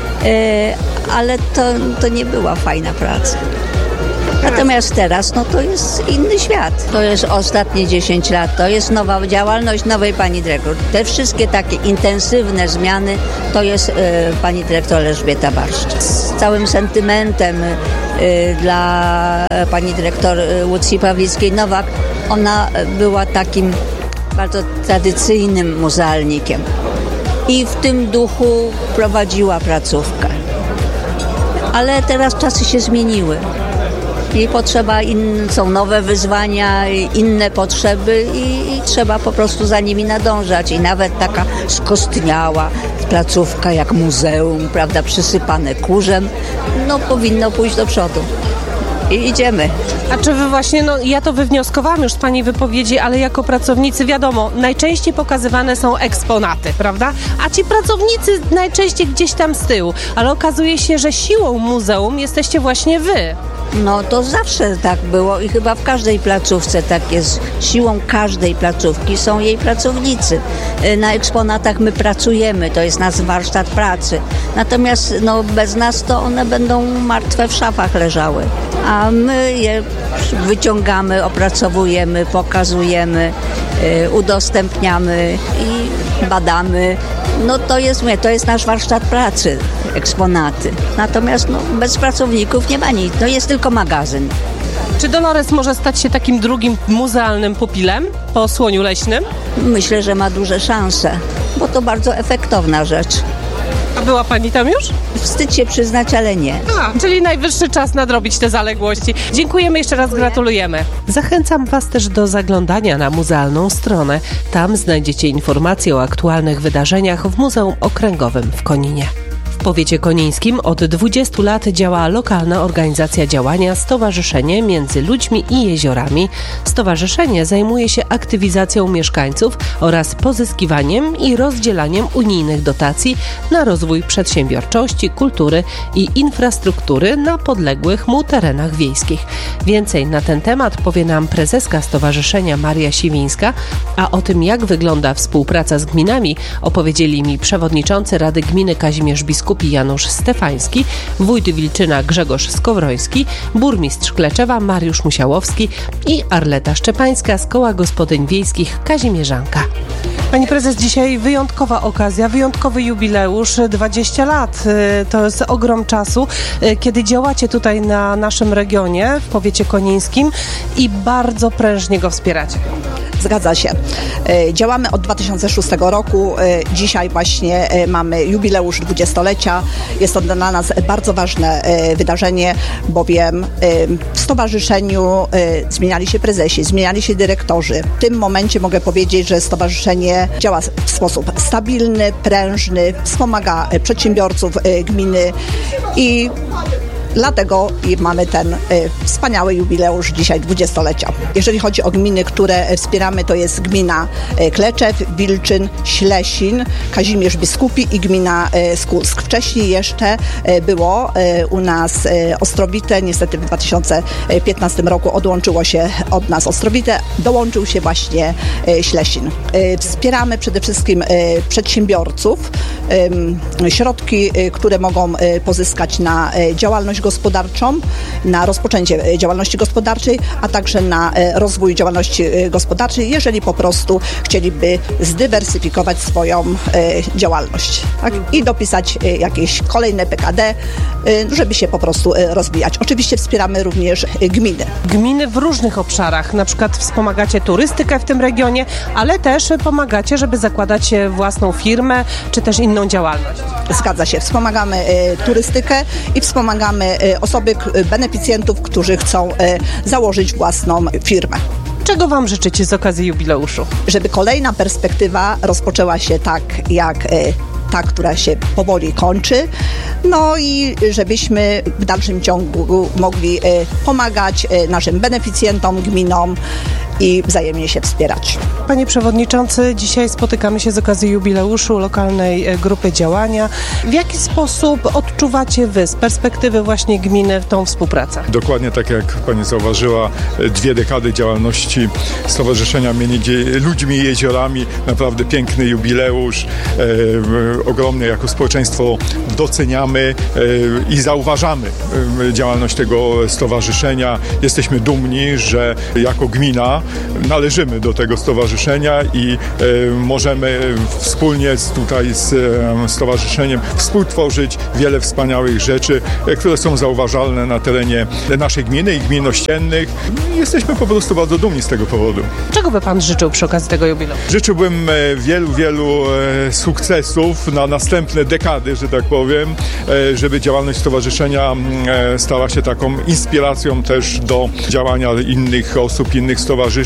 ale to, to nie była fajna praca. Natomiast teraz, no to jest inny świat. To jest ostatnie dziesięć lat, to jest nowa działalność nowej pani dyrektor. Te wszystkie takie intensywne zmiany to jest y, pani dyrektor Elżbieta Barszcz. Z całym sentymentem y, dla pani dyrektor Łucji Pawlickiej-Nowak, ona była takim bardzo tradycyjnym muzealnikiem i w tym duchu prowadziła placówkę. Ale teraz czasy się zmieniły. I potrzeba, in, są nowe wyzwania, inne potrzeby i, i trzeba po prostu za nimi nadążać. I nawet taka skostniała placówka jak muzeum, prawda, przysypane kurzem, no powinno pójść do przodu. I idziemy. A czy wy właśnie, no ja to wywnioskowałam już z pani wypowiedzi, ale jako pracownicy wiadomo, najczęściej pokazywane są eksponaty, prawda? A ci pracownicy najczęściej gdzieś tam z tyłu, ale okazuje się, że siłą muzeum jesteście właśnie wy. No to zawsze tak było i chyba w każdej placówce tak jest. Siłą każdej placówki są jej pracownicy. Na eksponatach my pracujemy, to jest nasz warsztat pracy. Natomiast no, bez nas to one będą martwe w szafach leżały. A my je wyciągamy, opracowujemy, pokazujemy, yy, udostępniamy i badamy. No to jest, mówię, to jest nasz warsztat pracy, eksponaty. Natomiast no, bez pracowników nie ma nic, to jest tylko magazyn. Czy Dolores może stać się takim drugim muzealnym pupilem po Słoniu Leśnym? Myślę, że ma duże szanse, bo to bardzo efektowna rzecz. A była pani tam już? Wstyd się przyznać, ale nie. A, czyli najwyższy czas nadrobić te zaległości. Dziękujemy, jeszcze raz gratulujemy. Zachęcam Was też do zaglądania na muzealną stronę. Tam znajdziecie informacje o aktualnych wydarzeniach w Muzeum Okręgowym w Koninie. W powiecie konińskim od dwudziestu lat działa lokalna organizacja działania Stowarzyszenie Między Ludźmi i Jeziorami. Stowarzyszenie zajmuje się aktywizacją mieszkańców oraz pozyskiwaniem i rozdzielaniem unijnych dotacji na rozwój przedsiębiorczości, kultury i infrastruktury na podległych mu terenach wiejskich. Więcej na ten temat powie nam prezeska stowarzyszenia Maria Siwińska, a o tym, jak wygląda współpraca z gminami, opowiedzieli mi przewodniczący Rady Gminy Kazimierz Biskupi Janusz Stefański, wójt Wilczyna Grzegorz Skowroński, burmistrz Kleczewa Mariusz Musiałowski i Arleta Szczepańska z Koła Gospodyń Wiejskich Kazimierzanka. Pani prezes, dzisiaj wyjątkowa okazja, wyjątkowy jubileusz, dwadzieścia lat. To jest ogrom czasu, kiedy działacie tutaj na naszym regionie, w powiecie konińskim i bardzo prężnie go wspieracie. Zgadza się. Działamy od dwa tysiące szóstego roku. Dzisiaj właśnie mamy jubileusz dwudziestolecia. Jest to dla nas bardzo ważne wydarzenie, bowiem w stowarzyszeniu zmieniali się prezesi, zmieniali się dyrektorzy. W tym momencie mogę powiedzieć, że stowarzyszenie działa w sposób stabilny, prężny, wspomaga przedsiębiorców gminy i dlatego mamy ten y, wspaniały jubileusz dzisiaj dwudziestolecia. Jeżeli chodzi o gminy, które wspieramy, to jest gmina y, Kleczew, Wilczyn, Ślesin, Kazimierz Biskupi i gmina y, Skórsk. Wcześniej jeszcze y, było y, u nas y, Ostrowite, niestety w dwa tysiące piętnastym roku odłączyło się od nas Ostrowite, dołączył się właśnie y, Ślesin. Y, wspieramy przede wszystkim y, przedsiębiorców, y, środki, y, które mogą y, pozyskać na y, działalność gospodarczą, na rozpoczęcie działalności gospodarczej, a także na rozwój działalności gospodarczej, jeżeli po prostu chcieliby zdywersyfikować swoją działalność, tak? I dopisać jakieś kolejne P K D, żeby się po prostu rozwijać. Oczywiście wspieramy również gminy. Gminy w różnych obszarach, na przykład wspomagacie turystykę w tym regionie, ale też pomagacie, żeby zakładać własną firmę, czy też inną działalność. Zgadza się. Wspomagamy e, turystykę i wspomagamy e, osoby, k- beneficjentów, którzy chcą e, założyć własną firmę. Czego Wam życzycie z okazji jubileuszu? Żeby kolejna perspektywa rozpoczęła się tak, jak e, ta, która się powoli kończy, no i żebyśmy w dalszym ciągu mogli e, pomagać e, naszym beneficjentom, gminom i wzajemnie się wspierać. Panie Przewodniczący, dzisiaj spotykamy się z okazji jubileuszu lokalnej grupy działania. W jaki sposób odczuwacie Wy z perspektywy właśnie gminy tą współpracę? Dokładnie tak jak Pani zauważyła, dwie dekady działalności Stowarzyszenia Między Ludźmi i Jeziorami, naprawdę piękny jubileusz, e, ogromnie jako społeczeństwo doceniamy e, i zauważamy e, działalność tego stowarzyszenia. Jesteśmy dumni, że jako gmina należymy do tego stowarzyszenia i e, możemy wspólnie z, tutaj z e, stowarzyszeniem współtworzyć wiele wspaniałych rzeczy, e, które są zauważalne na terenie naszej gminy i gmin ościennych. Jesteśmy po prostu bardzo dumni z tego powodu. Czego by Pan życzył przy okazji tego jubileuszu? Życzyłbym e, wielu, wielu e, sukcesów na następne dekady, że tak powiem, e, żeby działalność stowarzyszenia e, stała się taką inspiracją też do działania innych osób, innych stowarzyszeń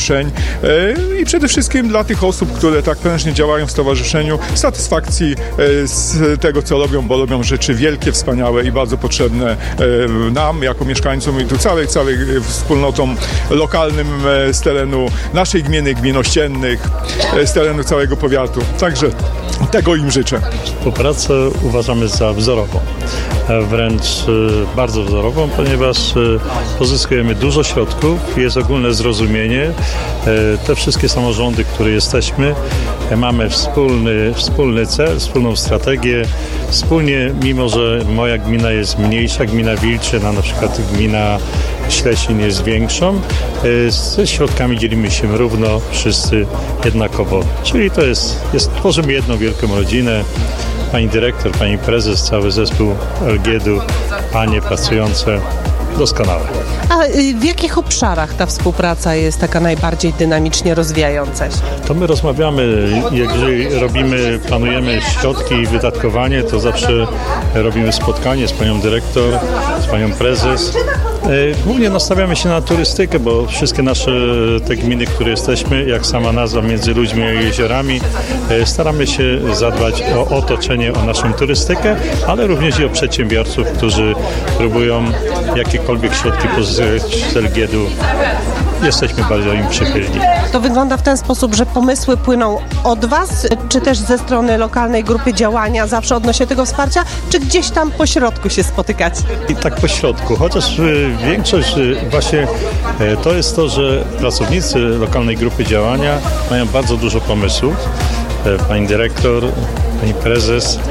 i przede wszystkim dla tych osób, które tak prężnie działają w stowarzyszeniu, satysfakcji z tego, co robią, bo robią rzeczy wielkie, wspaniałe i bardzo potrzebne nam, jako mieszkańcom i tu całej, całej wspólnotom lokalnym z terenu naszej gminy, gmin ościennych, z terenu całego powiatu. Także tego im życzę. Współpracę uważamy za wzorową, wręcz bardzo wzorową, ponieważ pozyskujemy dużo środków, jest ogólne zrozumienie. Te wszystkie samorządy, które jesteśmy, mamy wspólny, wspólny cel, wspólną strategię. Wspólnie, mimo że moja gmina jest mniejsza, gmina Wilczyn, a na przykład gmina Ślesin jest większą, ze środkami dzielimy się równo, wszyscy jednakowo. Czyli to jest, jest tworzymy jedną wielką rodzinę. Pani dyrektor, pani prezes, cały zespół L G D u, panie pracujące doskonale. A w jakich obszarach ta współpraca jest taka najbardziej dynamicznie rozwijająca się? To my rozmawiamy, jeżeli robimy, planujemy środki i wydatkowanie, to zawsze robimy spotkanie z panią dyrektor, z panią prezes. Głównie nastawiamy się na turystykę, bo wszystkie nasze te gminy, które jesteśmy, jak sama nazwa, między ludźmi a jeziorami, staramy się zadbać o otoczenie, o naszą turystykę, ale również i o przedsiębiorców, którzy próbują jakiekolwiek środki pozyskać z L G D u. Jesteśmy bardzo im przychylni. To wygląda w ten sposób, że pomysły płyną od Was, czy też ze strony lokalnej grupy działania zawsze odnośnie tego wsparcia, czy gdzieś tam po środku się spotykacie? I tak po środku, chociaż większość właśnie to jest to, że pracownicy lokalnej grupy działania mają bardzo dużo pomysłów. Pani dyrektor, pani prezes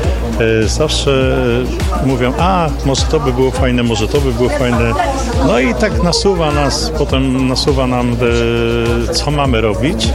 zawsze mówią, a może to by było fajne, może to by było fajne. No i tak nasuwa nas, potem nasuwa nam, co mamy robić.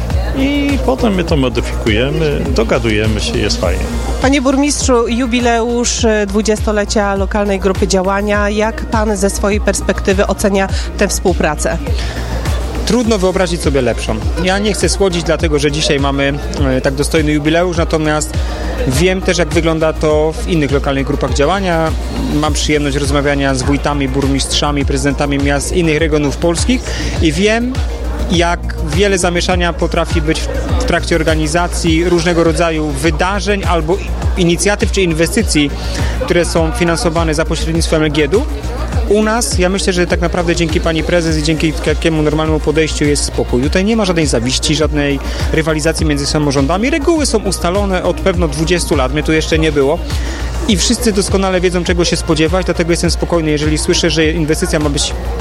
I potem my to modyfikujemy, dogadujemy się, jest fajnie. Panie burmistrzu, jubileusz dwudziestolecia lokalnej grupy działania. Jak pan ze swojej perspektywy ocenia tę współpracę? Trudno wyobrazić sobie lepszą. Ja nie chcę słodzić, dlatego że dzisiaj mamy e, tak dostojny jubileusz, natomiast wiem też, jak wygląda to w innych lokalnych grupach działania. Mam przyjemność rozmawiania z wójtami, burmistrzami, prezydentami miast innych regionów polskich i wiem, jak wiele zamieszania potrafi być w trakcie organizacji różnego rodzaju wydarzeń albo inicjatyw czy inwestycji, które są finansowane za pośrednictwem L G D u. U nas, ja myślę, że tak naprawdę dzięki pani prezes i dzięki takiemu normalnemu podejściu jest spokój. Tutaj nie ma żadnej zawiści, żadnej rywalizacji między samorządami. Reguły są ustalone od pewno dwudziestu lat, mnie tu jeszcze nie było. I wszyscy doskonale wiedzą, czego się spodziewać, dlatego jestem spokojny, jeżeli słyszę, że inwestycja ma być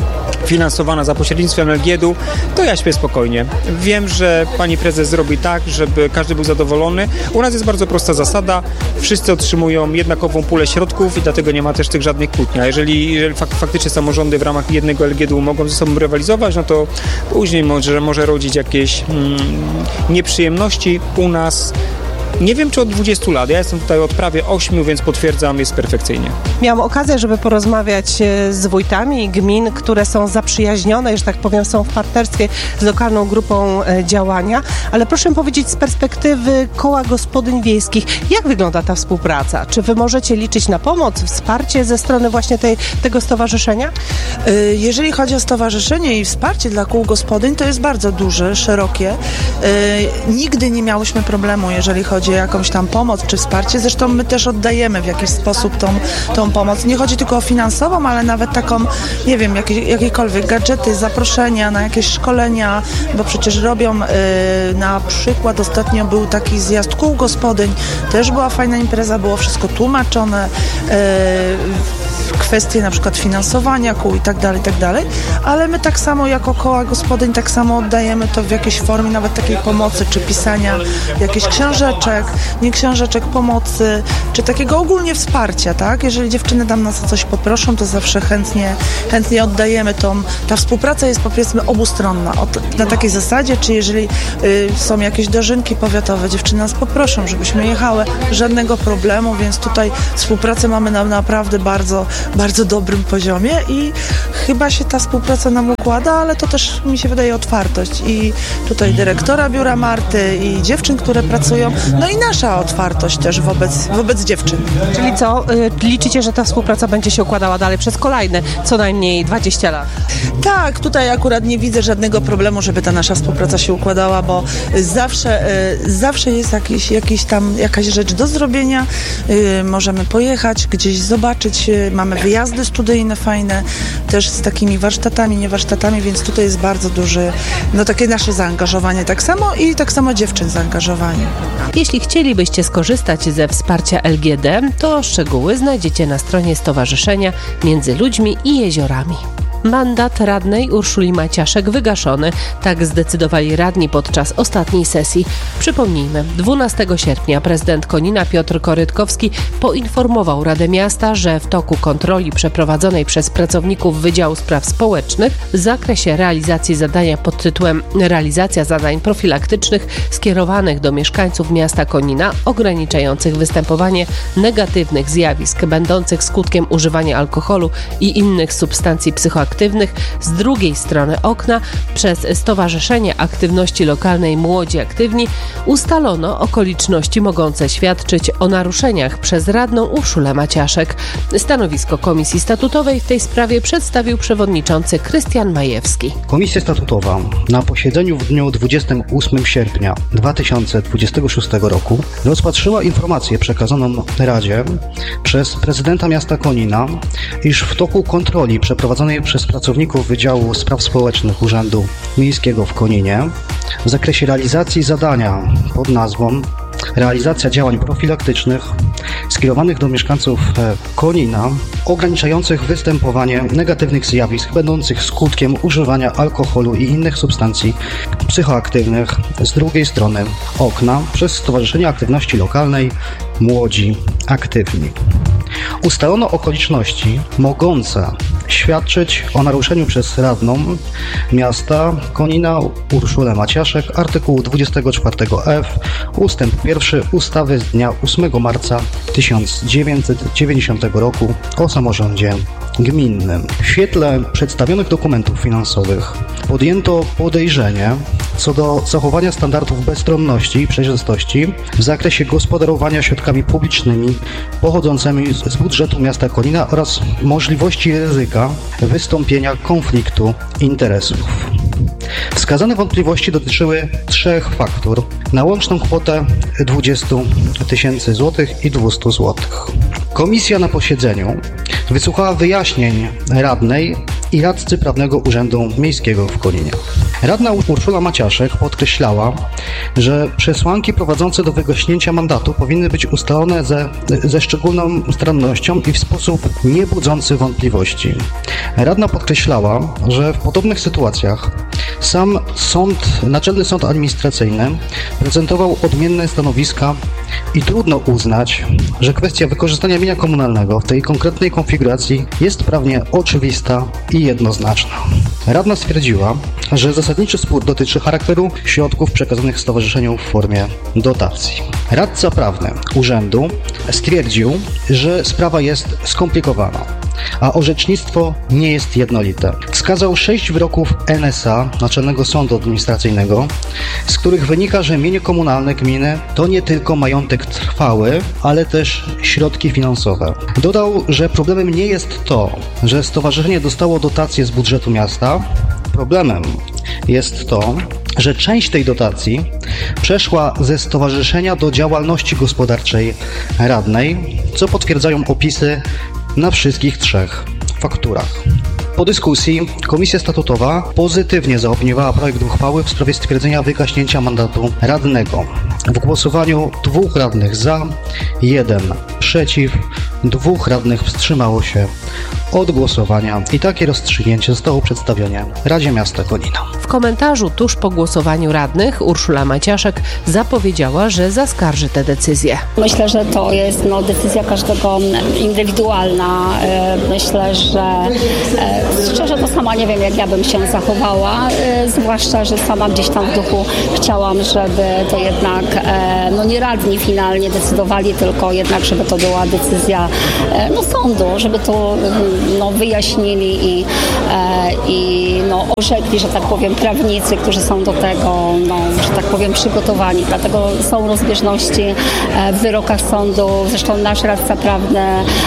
finansowana za pośrednictwem L G D-u, to ja śpię spokojnie. Wiem, że pani prezes zrobi tak, żeby każdy był zadowolony. U nas jest bardzo prosta zasada. Wszyscy otrzymują jednakową pulę środków i dlatego nie ma też tych żadnych kłótni. A jeżeli, jeżeli fak, faktycznie samorządy w ramach jednego L G D-u mogą ze sobą rywalizować, no to później może, może rodzić jakieś mm, nieprzyjemności. U nas nie wiem, czy od dwudziestu lat. Ja jestem tutaj od prawie ośmiu, więc potwierdzam, jest perfekcyjnie. Miałam okazję, żeby porozmawiać z wójtami gmin, które są zaprzyjaźnione, że tak powiem, są w partnerstwie z lokalną grupą działania, ale proszę mi powiedzieć z perspektywy Koła Gospodyń Wiejskich, jak wygląda ta współpraca? Czy wy możecie liczyć na pomoc, wsparcie ze strony właśnie tej, tego stowarzyszenia? Jeżeli chodzi o stowarzyszenie i wsparcie dla kół gospodyń, to jest bardzo duże, szerokie. Nigdy nie miałyśmy problemu, jeżeli chodzi o jakąś tam pomoc czy wsparcie. Zresztą my też oddajemy w jakiś sposób tą, tą pomoc. Nie chodzi tylko o finansową, ale nawet taką, nie wiem, jakieś, jakiekolwiek gadżety, zaproszenia na jakieś szkolenia, bo przecież robią y, na przykład ostatnio był taki zjazd kół gospodyń, też była fajna impreza, było wszystko tłumaczone, y, kwestie na przykład finansowania kół i tak dalej, i tak dalej, ale my tak samo jako koła gospodyń tak samo oddajemy to w jakiejś formie nawet takiej pomocy, czy pisania jakichś książeczek, nie książeczek pomocy, czy takiego ogólnie wsparcia, tak? Jeżeli dziewczyny tam nas o coś poproszą, to zawsze chętnie, chętnie oddajemy tą, ta współpraca jest powiedzmy obustronna, od, na takiej zasadzie, czy jeżeli y, są jakieś dożynki powiatowe, dziewczyny nas poproszą, żebyśmy jechały, żadnego problemu, więc tutaj współpracę mamy na naprawdę bardzo bardzo dobrym poziomie i chyba się ta współpraca nam układa, ale to też mi się wydaje otwartość i tutaj dyrektora biura Marty i dziewczyn, które pracują, no i nasza otwartość też wobec, wobec dziewczyn. Czyli co, y, liczycie, że ta współpraca będzie się układała dalej przez kolejne co najmniej dwadzieścia lat? Tak, tutaj akurat nie widzę żadnego problemu, żeby ta nasza współpraca się układała, bo zawsze, y, zawsze jest jakiś, jakiś tam jakaś rzecz do zrobienia, y, możemy pojechać, gdzieś zobaczyć, y, mamy wyjazdy studyjne fajne, też z takimi warsztatami, nie warsztatami, więc tutaj jest bardzo duży, no takie nasze zaangażowanie tak samo i tak samo dziewczyn zaangażowanie. Jeśli chcielibyście skorzystać ze wsparcia L G D, to szczegóły znajdziecie na stronie Stowarzyszenia Między Ludźmi i Jeziorami. Mandat radnej Urszuli Maciaszek wygaszony. Tak zdecydowali radni podczas ostatniej sesji. Przypomnijmy, dwunastego sierpnia prezydent Konina Piotr Korytkowski poinformował Radę Miasta, że w toku kontroli przeprowadzonej przez pracowników Wydziału Spraw Społecznych w zakresie realizacji zadania pod tytułem Realizacja zadań profilaktycznych skierowanych do mieszkańców miasta Konina ograniczających występowanie negatywnych zjawisk będących skutkiem używania alkoholu i innych substancji psychoaktywnych z drugiej strony okna przez Stowarzyszenie Aktywności Lokalnej Młodzi Aktywni ustalono okoliczności mogące świadczyć o naruszeniach przez radną Urszulę Maciaszek. Stanowisko Komisji Statutowej w tej sprawie przedstawił przewodniczący Krystian Majewski. Komisja Statutowa na posiedzeniu w dniu dwudziestego ósmego sierpnia dwa tysiące dwudziestego szóstego roku rozpatrzyła informację przekazaną Radzie przez prezydenta miasta Konina, iż w toku kontroli przeprowadzonej przez pracowników Wydziału Spraw Społecznych Urzędu Miejskiego w Koninie w zakresie realizacji zadania pod nazwą Realizacja działań profilaktycznych skierowanych do mieszkańców Konina ograniczających występowanie negatywnych zjawisk będących skutkiem używania alkoholu i innych substancji psychoaktywnych z drugiej strony okna przez Stowarzyszenie Aktywności Lokalnej Młodzi Aktywni. Ustalono okoliczności mogące świadczyć o naruszeniu przez radną miasta Konina Urszulę Maciaszek artykułu dwudziestego czwartego F ustęp pierwszy ustawy z dnia ósmego marca tysiąc dziewięćset dziewięćdziesiątego roku o samorządzie gminnym. W świetle przedstawionych dokumentów finansowych podjęto podejrzenie co do zachowania standardów bezstronności i przejrzystości w zakresie gospodarowania środkami publicznymi pochodzącymi z budżetu miasta Konina oraz możliwości ryzyka wystąpienia konfliktu interesów. Wskazane wątpliwości dotyczyły trzech faktur na łączną kwotę dwadzieścia tysięcy złotych i dwieście złotych. Komisja na posiedzeniu wysłuchała wyjaśnień radnej i radcy Prawnego Urzędu Miejskiego w Koninie. Radna Urszula Maciaszek podkreślała, że przesłanki prowadzące do wygaśnięcia mandatu powinny być ustalone ze, ze szczególną starannością i w sposób nie budzący wątpliwości. Radna podkreślała, że w podobnych sytuacjach sam sąd, Naczelny Sąd Administracyjny prezentował odmienne stanowiska i trudno uznać, że kwestia wykorzystania mienia komunalnego w tej konkretnej konfiguracji jest prawnie oczywista i jednoznaczna. Radna stwierdziła, że zasadniczy spór dotyczy charakteru środków przekazanych stowarzyszeniu w formie dotacji. Radca prawny urzędu stwierdził, że sprawa jest skomplikowana, a orzecznictwo nie jest jednolite. Wskazał sześć wyroków N S A, Naczelnego Sądu Administracyjnego, z których wynika, że mienie komunalne gminy to nie tylko majątek trwały, ale też środki finansowe. Dodał, że problemem nie jest to, że stowarzyszenie dostało dotację z budżetu miasta. Problemem jest to, że część tej dotacji przeszła ze stowarzyszenia do działalności gospodarczej radnej, co potwierdzają opisy na wszystkich trzech fakturach. Po dyskusji Komisja Statutowa pozytywnie zaopiniowała projekt uchwały w sprawie stwierdzenia wygaśnięcia mandatu radnego. W głosowaniu dwóch radnych za, jeden przeciw, dwóch radnych wstrzymało się od głosowania i takie rozstrzygnięcie zostało przedstawione Radzie Miasta Konina. W komentarzu tuż po głosowaniu radnych Urszula Maciaszek zapowiedziała, że zaskarży tę decyzję. Myślę, że to jest no, decyzja każdego indywidualna. Myślę, że szczerze to sama nie wiem, jak ja bym się zachowała, zwłaszcza, że sama gdzieś tam w duchu chciałam, żeby to jednak no, nie radni finalnie decydowali, tylko jednak, żeby to była decyzja no, sądu, żeby to no, wyjaśnili i, i no, orzekli, że tak powiem, prawnicy, którzy są do tego, no, że tak powiem, przygotowani. Dlatego są rozbieżności w wyrokach sądu. Zresztą nasz radca prawny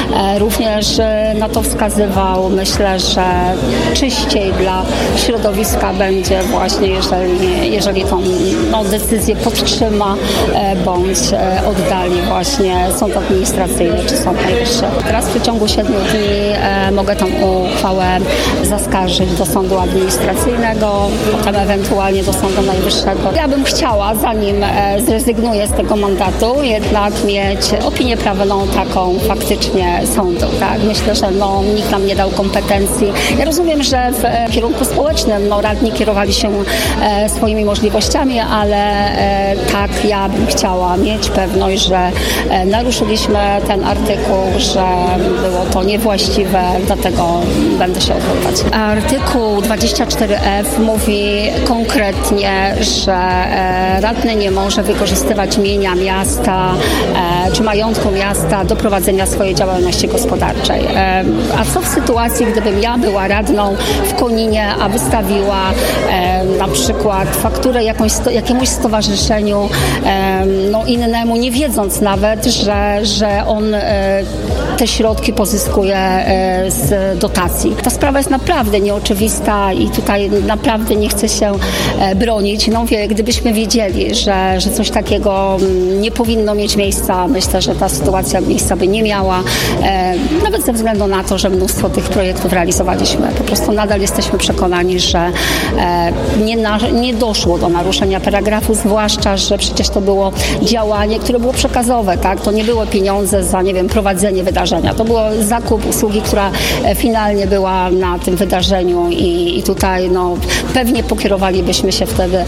również na to wskazywał. Myślę, że czyściej dla środowiska będzie właśnie, jeżeli, jeżeli tą no, decyzję podtrzyma bądź oddali właśnie sąd administracyjny czy sąd najwyższy. Teraz w przeciągu siedmiu dni mogę tą uchwałę zaskarżyć do sądu administracyjnego, potem ewentualnie do sądu najwyższego. Ja bym chciała, zanim zrezygnuję z tego mandatu, jednak mieć opinię prawną taką faktycznie sądu. Tak? Myślę, że no, nikt nam nie dał kompetencji. Ja rozumiem, że w kierunku społecznym no, radni kierowali się e, swoimi możliwościami, ale e, tak ja bym chciała mieć pewność, że e, naruszyliśmy ten artykuł, że było to niewłaściwe, dlatego będę się odwoływać. Artykuł dwadzieścia cztery F mówi konkretnie, że e, radny nie może wykorzystywać mienia miasta e, czy majątku miasta do prowadzenia swojej działalności gospodarczej. E, a co w sytuacji, gdybym ja była radną w Koninie, a wystawiła e, na przykład fakturę jakąś, jakiemuś stowarzyszeniu e, no innemu, nie wiedząc nawet, że, że on e, te środki pozyskuje e, z dotacji. Ta sprawa jest naprawdę nieoczywista i tutaj naprawdę nie chcę się e, bronić. No wie, gdybyśmy wiedzieli, że, że coś takiego nie powinno mieć miejsca, myślę, że ta sytuacja miejsca by nie miała, e, nawet ze względu na to, że mnóstwo tych projektów realizowaliśmy. Po prostu nadal jesteśmy przekonani, że e, nie, na, nie doszło do naruszenia paragrafu, zwłaszcza, że przecież to było działanie, które było przekazowe, tak? To nie było pieniądze za, nie wiem, prowadzenie wydarzenia. To było zakup usługi, która e, finalnie była na tym wydarzeniu i, i tutaj no, pewnie pokierowalibyśmy się wtedy e,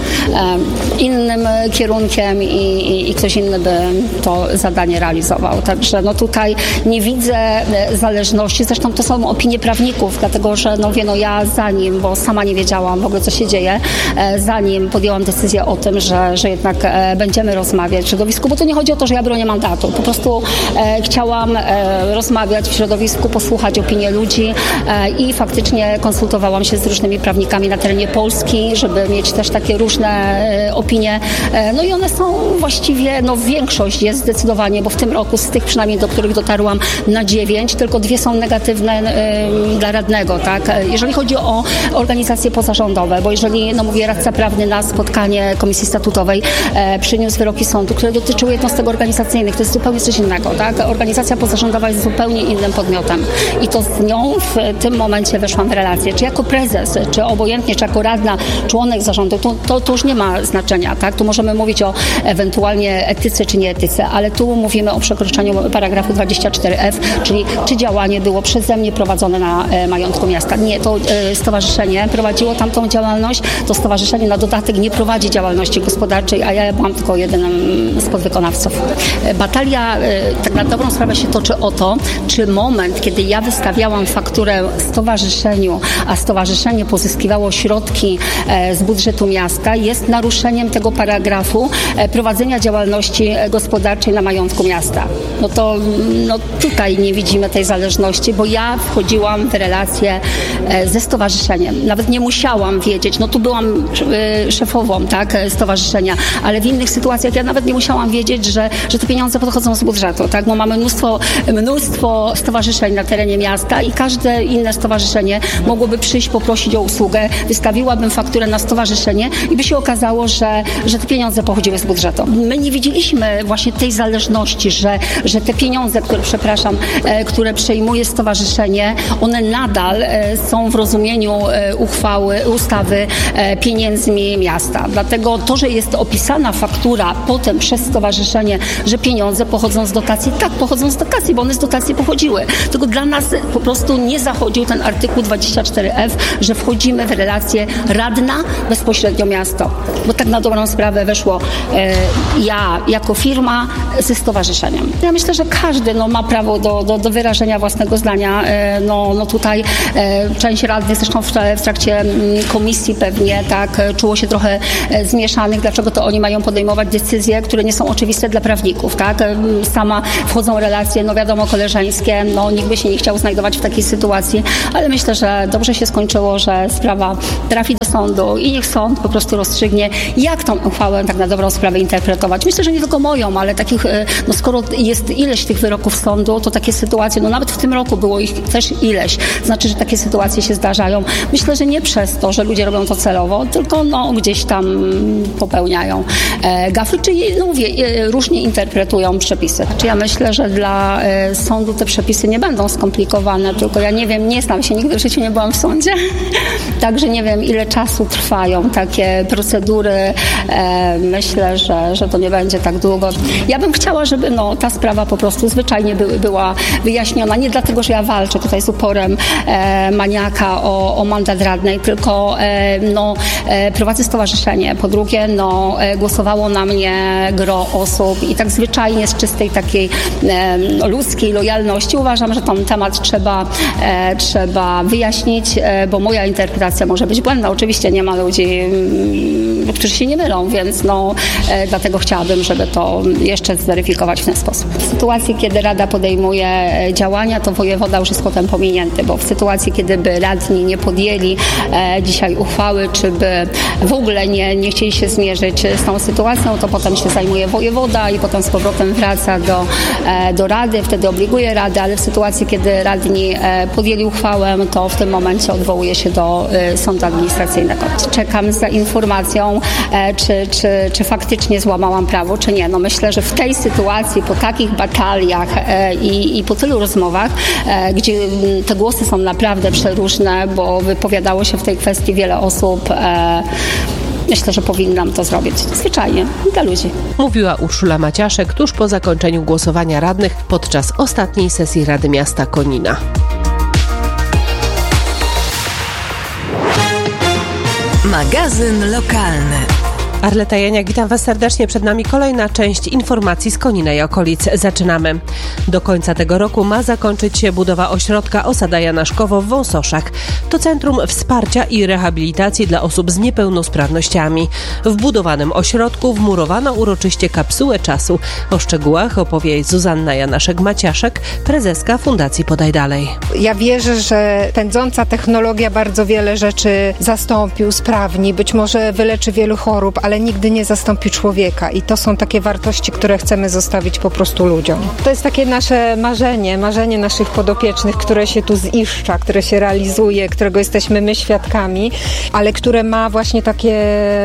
innym kierunkiem i, i, i ktoś inny by to zadanie realizował. Także no tutaj nie widzę e, zależności. Zresztą to są opinie prawników, dlatego że no wie, no ja zanim, bo sama nie wiedziałam w ogóle, co się dzieje, e, zanim podjęłam decyzję o tym, że, że jednak e, będziemy rozmawiać w środowisku, bo to nie chodzi o to, że ja bronię mandatu. Po prostu e, chciałam e, rozmawiać w środowisku, posłuchać opinii ludzi e, i faktycznie konsultowałam się z różnymi prawnikami na terenie Polski, Polski, żeby mieć też takie różne opinie. No i one są właściwie, no większość jest zdecydowanie, bo w tym roku z tych przynajmniej, do których dotarłam, na dziewięć, tylko dwie są negatywne y, dla radnego, tak? Jeżeli chodzi o organizacje pozarządowe, bo jeżeli, no mówię, radca prawny na spotkanie Komisji Statutowej e, przyniósł wyroki sądu, które dotyczyły jednostek organizacyjnych, to jest zupełnie coś innego, tak? Organizacja pozarządowa jest zupełnie innym podmiotem i to z nią w tym momencie weszłam w relację. Czy jako prezes, czy obojętnie, czy jako radna, członek zarządu, to, to, to już nie ma znaczenia, tak? Tu możemy mówić o ewentualnie etyce, czy nie etyce, ale tu mówimy o przekroczeniu paragrafu dwadzieścia cztery F, czyli czy działanie było przeze mnie prowadzone na e, majątku miasta. Nie, to e, stowarzyszenie prowadziło tamtą działalność, to stowarzyszenie na dodatek nie prowadzi działalności gospodarczej, a ja byłam tylko jedynym z podwykonawców. Batalia e, tak na dobrą sprawę się toczy o to, czy moment, kiedy ja wystawiałam fakturę stowarzyszeniu, a stowarzyszenie pozyskiwało środki e, z budżetu miasta, jest naruszeniem tego paragrafu e, prowadzenia działalności gospodarczej na majątku miasta. No to no tutaj nie widzimy tej zależności, bo ja wchodziłam w relację e, ze stowarzyszeniem. Nawet nie musiałam wiedzieć, no tu byłam e, szefową, tak, stowarzyszenia, ale w innych sytuacjach ja nawet nie musiałam wiedzieć, że, że te pieniądze pochodzą z budżetu, tak, bo mamy mnóstwo, mnóstwo stowarzyszeń na terenie miasta i każde inne stowarzyszenie mogłoby przyjść, poprosić o usługę, wystawiłabym fakturę na stowarzyszenie i by się okazało, że, że te pieniądze pochodziły z budżetu. My nie widzieliśmy właśnie tej zależności, że, że te pieniądze, które, przepraszam, e, które przejmuje stowarzyszenie, one nadal e, są w rozumieniu e, uchwały, ustawy e, pieniędzmi miasta. Dlatego to, że jest opisana faktura potem przez stowarzyszenie, że pieniądze pochodzą z dotacji, tak, pochodzą z dotacji, bo one z dotacji pochodziły. Tylko dla nas po prostu nie zachodził ten artykuł dwadzieścia cztery F, że wchodzimy w relację radna, bezpośrednio miasto. Bo tak na dobrą sprawę weszło e, ja jako firma ze stowarzyszeniem. Ja myślę, że każdy no, ma prawo do, do, do wyrażenia własnego zdania. E, no, no tutaj e, część radnych, zresztą w, w trakcie komisji pewnie tak czuło się trochę e, zmieszanych, dlaczego to oni mają podejmować decyzje, które nie są oczywiste dla prawników, tak? E, sama wchodzą relacje, no wiadomo, koleżeńskie, no nikt by się nie chciał znajdować w takiej sytuacji, ale myślę, że dobrze się skończyło, że sprawa trafi do sądu i niech sąd po prostu rozstrzygnie, jak tą uchwałę tak na dobrą sprawę interpretować. Myślę, że nie tylko moją, ale takich, no skoro jest ileś tych wyroków sądu, to takie sytuacje, no nawet w tym roku było ich też ileś, znaczy, że takie sytuacje się zdarzają. Myślę, że nie przez to, że ludzie robią to celowo, tylko no gdzieś tam popełniają e, gafy, czyli no mówię, e, różnie interpretują przepisy. Znaczy ja myślę, że dla e, sądu te przepisy nie będą skomplikowane, tylko ja nie wiem, nie znam się, nigdy w życiu nie byłam w sądzie, także nie wiem, ile czasu trwają takie procedury. E, myślę, że, że to nie będzie tak długo. Ja bym chciała, żeby no, ta sprawa po prostu zwyczajnie by, była wyjaśniona, nie dlatego, że ja walczę tutaj z uporem e, maniaka o, o mandat radnej, tylko e, no, e, prowadzę stowarzyszenie. Po drugie, no, e, głosowało na mnie gro osób i tak zwyczajnie z czystej takiej e, ludzkiej lojalności uważam, że ten temat trzeba, e, trzeba wyjaśnić, e, bo moja interpretacja może być błędna. Oczywiście nie ma ludzi, m, którzy się nie mylą, więc no, e, dlatego chciałabym, żeby to jeszcze zweryfikować w ten sposób. W sytuacji, kiedy Rada podejmuje działania, to wojewoda już jest potem pominięty, bo w sytuacji, kiedy by radni nie podjęli e, dzisiaj uchwały, czy by w ogóle nie, nie chcieli się zmierzyć z tą sytuacją, to potem się zajmuje wojewoda i potem z powrotem wraca do, e, do Rady, wtedy obliguje Radę, ale w sytuacji, kiedy radni e, podjęli uchwałę, to w tym momencie odwołuje się do e, sądu administracyjnego. Czekam za informacją, e, czy, czy, czy faktycznie złamałam prawo, czy nie. No myślę, że w tej sytuacji, po takich bataliach e, i, i po tylu rozmowach, e, gdzie te głosy są naprawdę przeróżne, bo wypowiadało się w tej kwestii wiele osób, e, myślę, że powinnam to zrobić. Zwyczajnie, dla ludzi. Mówiła Urszula Maciaszek tuż po zakończeniu głosowania radnych podczas ostatniej sesji Rady Miasta Konina. Magazyn lokalny. Arleta Janiak, witam Was serdecznie. Przed nami kolejna część informacji z Konina i okolic. Zaczynamy. Do końca tego roku ma zakończyć się budowa ośrodka Osada Janaszkowo w Wąsoszach. To centrum wsparcia i rehabilitacji dla osób z niepełnosprawnościami. W budowanym ośrodku wmurowano uroczyście kapsułę czasu. O szczegółach opowie Zuzanna Janaszek-Maciaszek, prezeska Fundacji Podaj Dalej. Ja wierzę, że pędząca technologia bardzo wiele rzeczy zastąpi, usprawni, być może wyleczy wielu chorób, ale nigdy nie zastąpi człowieka i to są takie wartości, które chcemy zostawić po prostu ludziom. To jest takie nasze marzenie, marzenie naszych podopiecznych, które się tu ziszcza, które się realizuje, którego jesteśmy my świadkami, ale które ma właśnie takie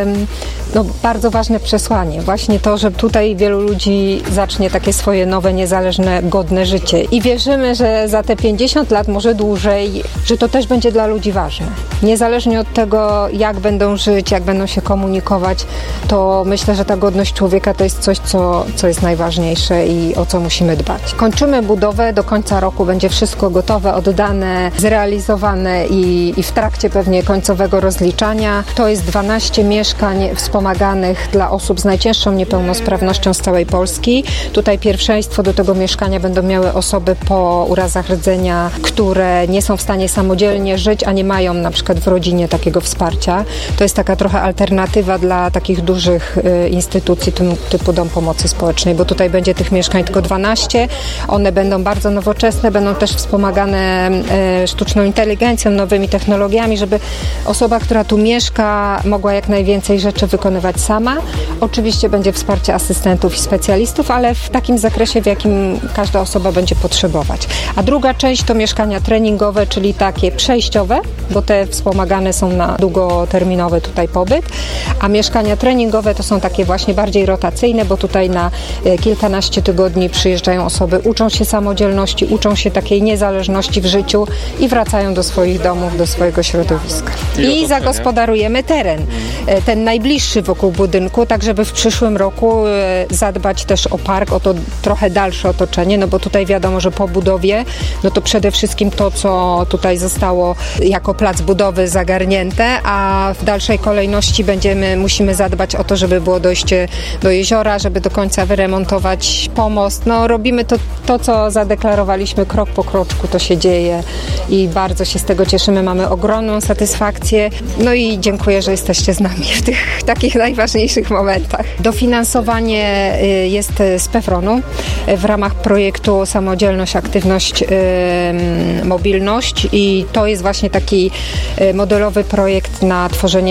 no, bardzo ważne przesłanie. Właśnie to, że tutaj wielu ludzi zacznie takie swoje nowe, niezależne, godne życie i wierzymy, że za te pięćdziesiąt lat, może dłużej, że to też będzie dla ludzi ważne. Niezależnie od tego, jak będą żyć, jak będą się komunikować, to myślę, że ta godność człowieka to jest coś, co, co jest najważniejsze i o co musimy dbać. Kończymy budowę, do końca roku będzie wszystko gotowe, oddane, zrealizowane i, i w trakcie pewnie końcowego rozliczania. To jest dwanaście mieszkań wspomaganych dla osób z najcięższą niepełnosprawnością z całej Polski. Tutaj pierwszeństwo do tego mieszkania będą miały osoby po urazach rdzenia, które nie są w stanie samodzielnie żyć, a nie mają na przykład w rodzinie takiego wsparcia. To jest taka trochę alternatywa dla takich dużych y, instytucji typu, typu Dom Pomocy Społecznej, bo tutaj będzie tych mieszkań tylko dwanaście. One będą bardzo nowoczesne, będą też wspomagane y, sztuczną inteligencją, nowymi technologiami, żeby osoba, która tu mieszka, mogła jak najwięcej rzeczy wykonywać sama. Oczywiście będzie wsparcie asystentów i specjalistów, ale w takim zakresie, w jakim każda osoba będzie potrzebować. A druga część to mieszkania treningowe, czyli takie przejściowe, bo te wspomagane są na długoterminowy tutaj pobyt, a mieszkania treningowe to są takie właśnie bardziej rotacyjne, bo tutaj na kilkanaście tygodni przyjeżdżają osoby, uczą się samodzielności, uczą się takiej niezależności w życiu i wracają do swoich domów, do swojego środowiska. I, I zagospodarujemy teren, ten najbliższy wokół budynku, tak żeby w przyszłym roku zadbać też o park, o to trochę dalsze otoczenie, no bo tutaj wiadomo, że po budowie, no to przede wszystkim to, co tutaj zostało jako plac budowy zagarnięte, a w dalszej kolejności będziemy, musimy zadbać o to, żeby było dojście do jeziora, żeby do końca wyremontować pomost. No robimy to, to co zadeklarowaliśmy, krok po kroczku to się dzieje i bardzo się z tego cieszymy, mamy ogromną satysfakcję. No i dziękuję, że jesteście z nami w tych takich najważniejszych momentach. Dofinansowanie jest z PEFRON-u w ramach projektu Samodzielność, Aktywność, Mobilność i to jest właśnie taki modelowy projekt na tworzenie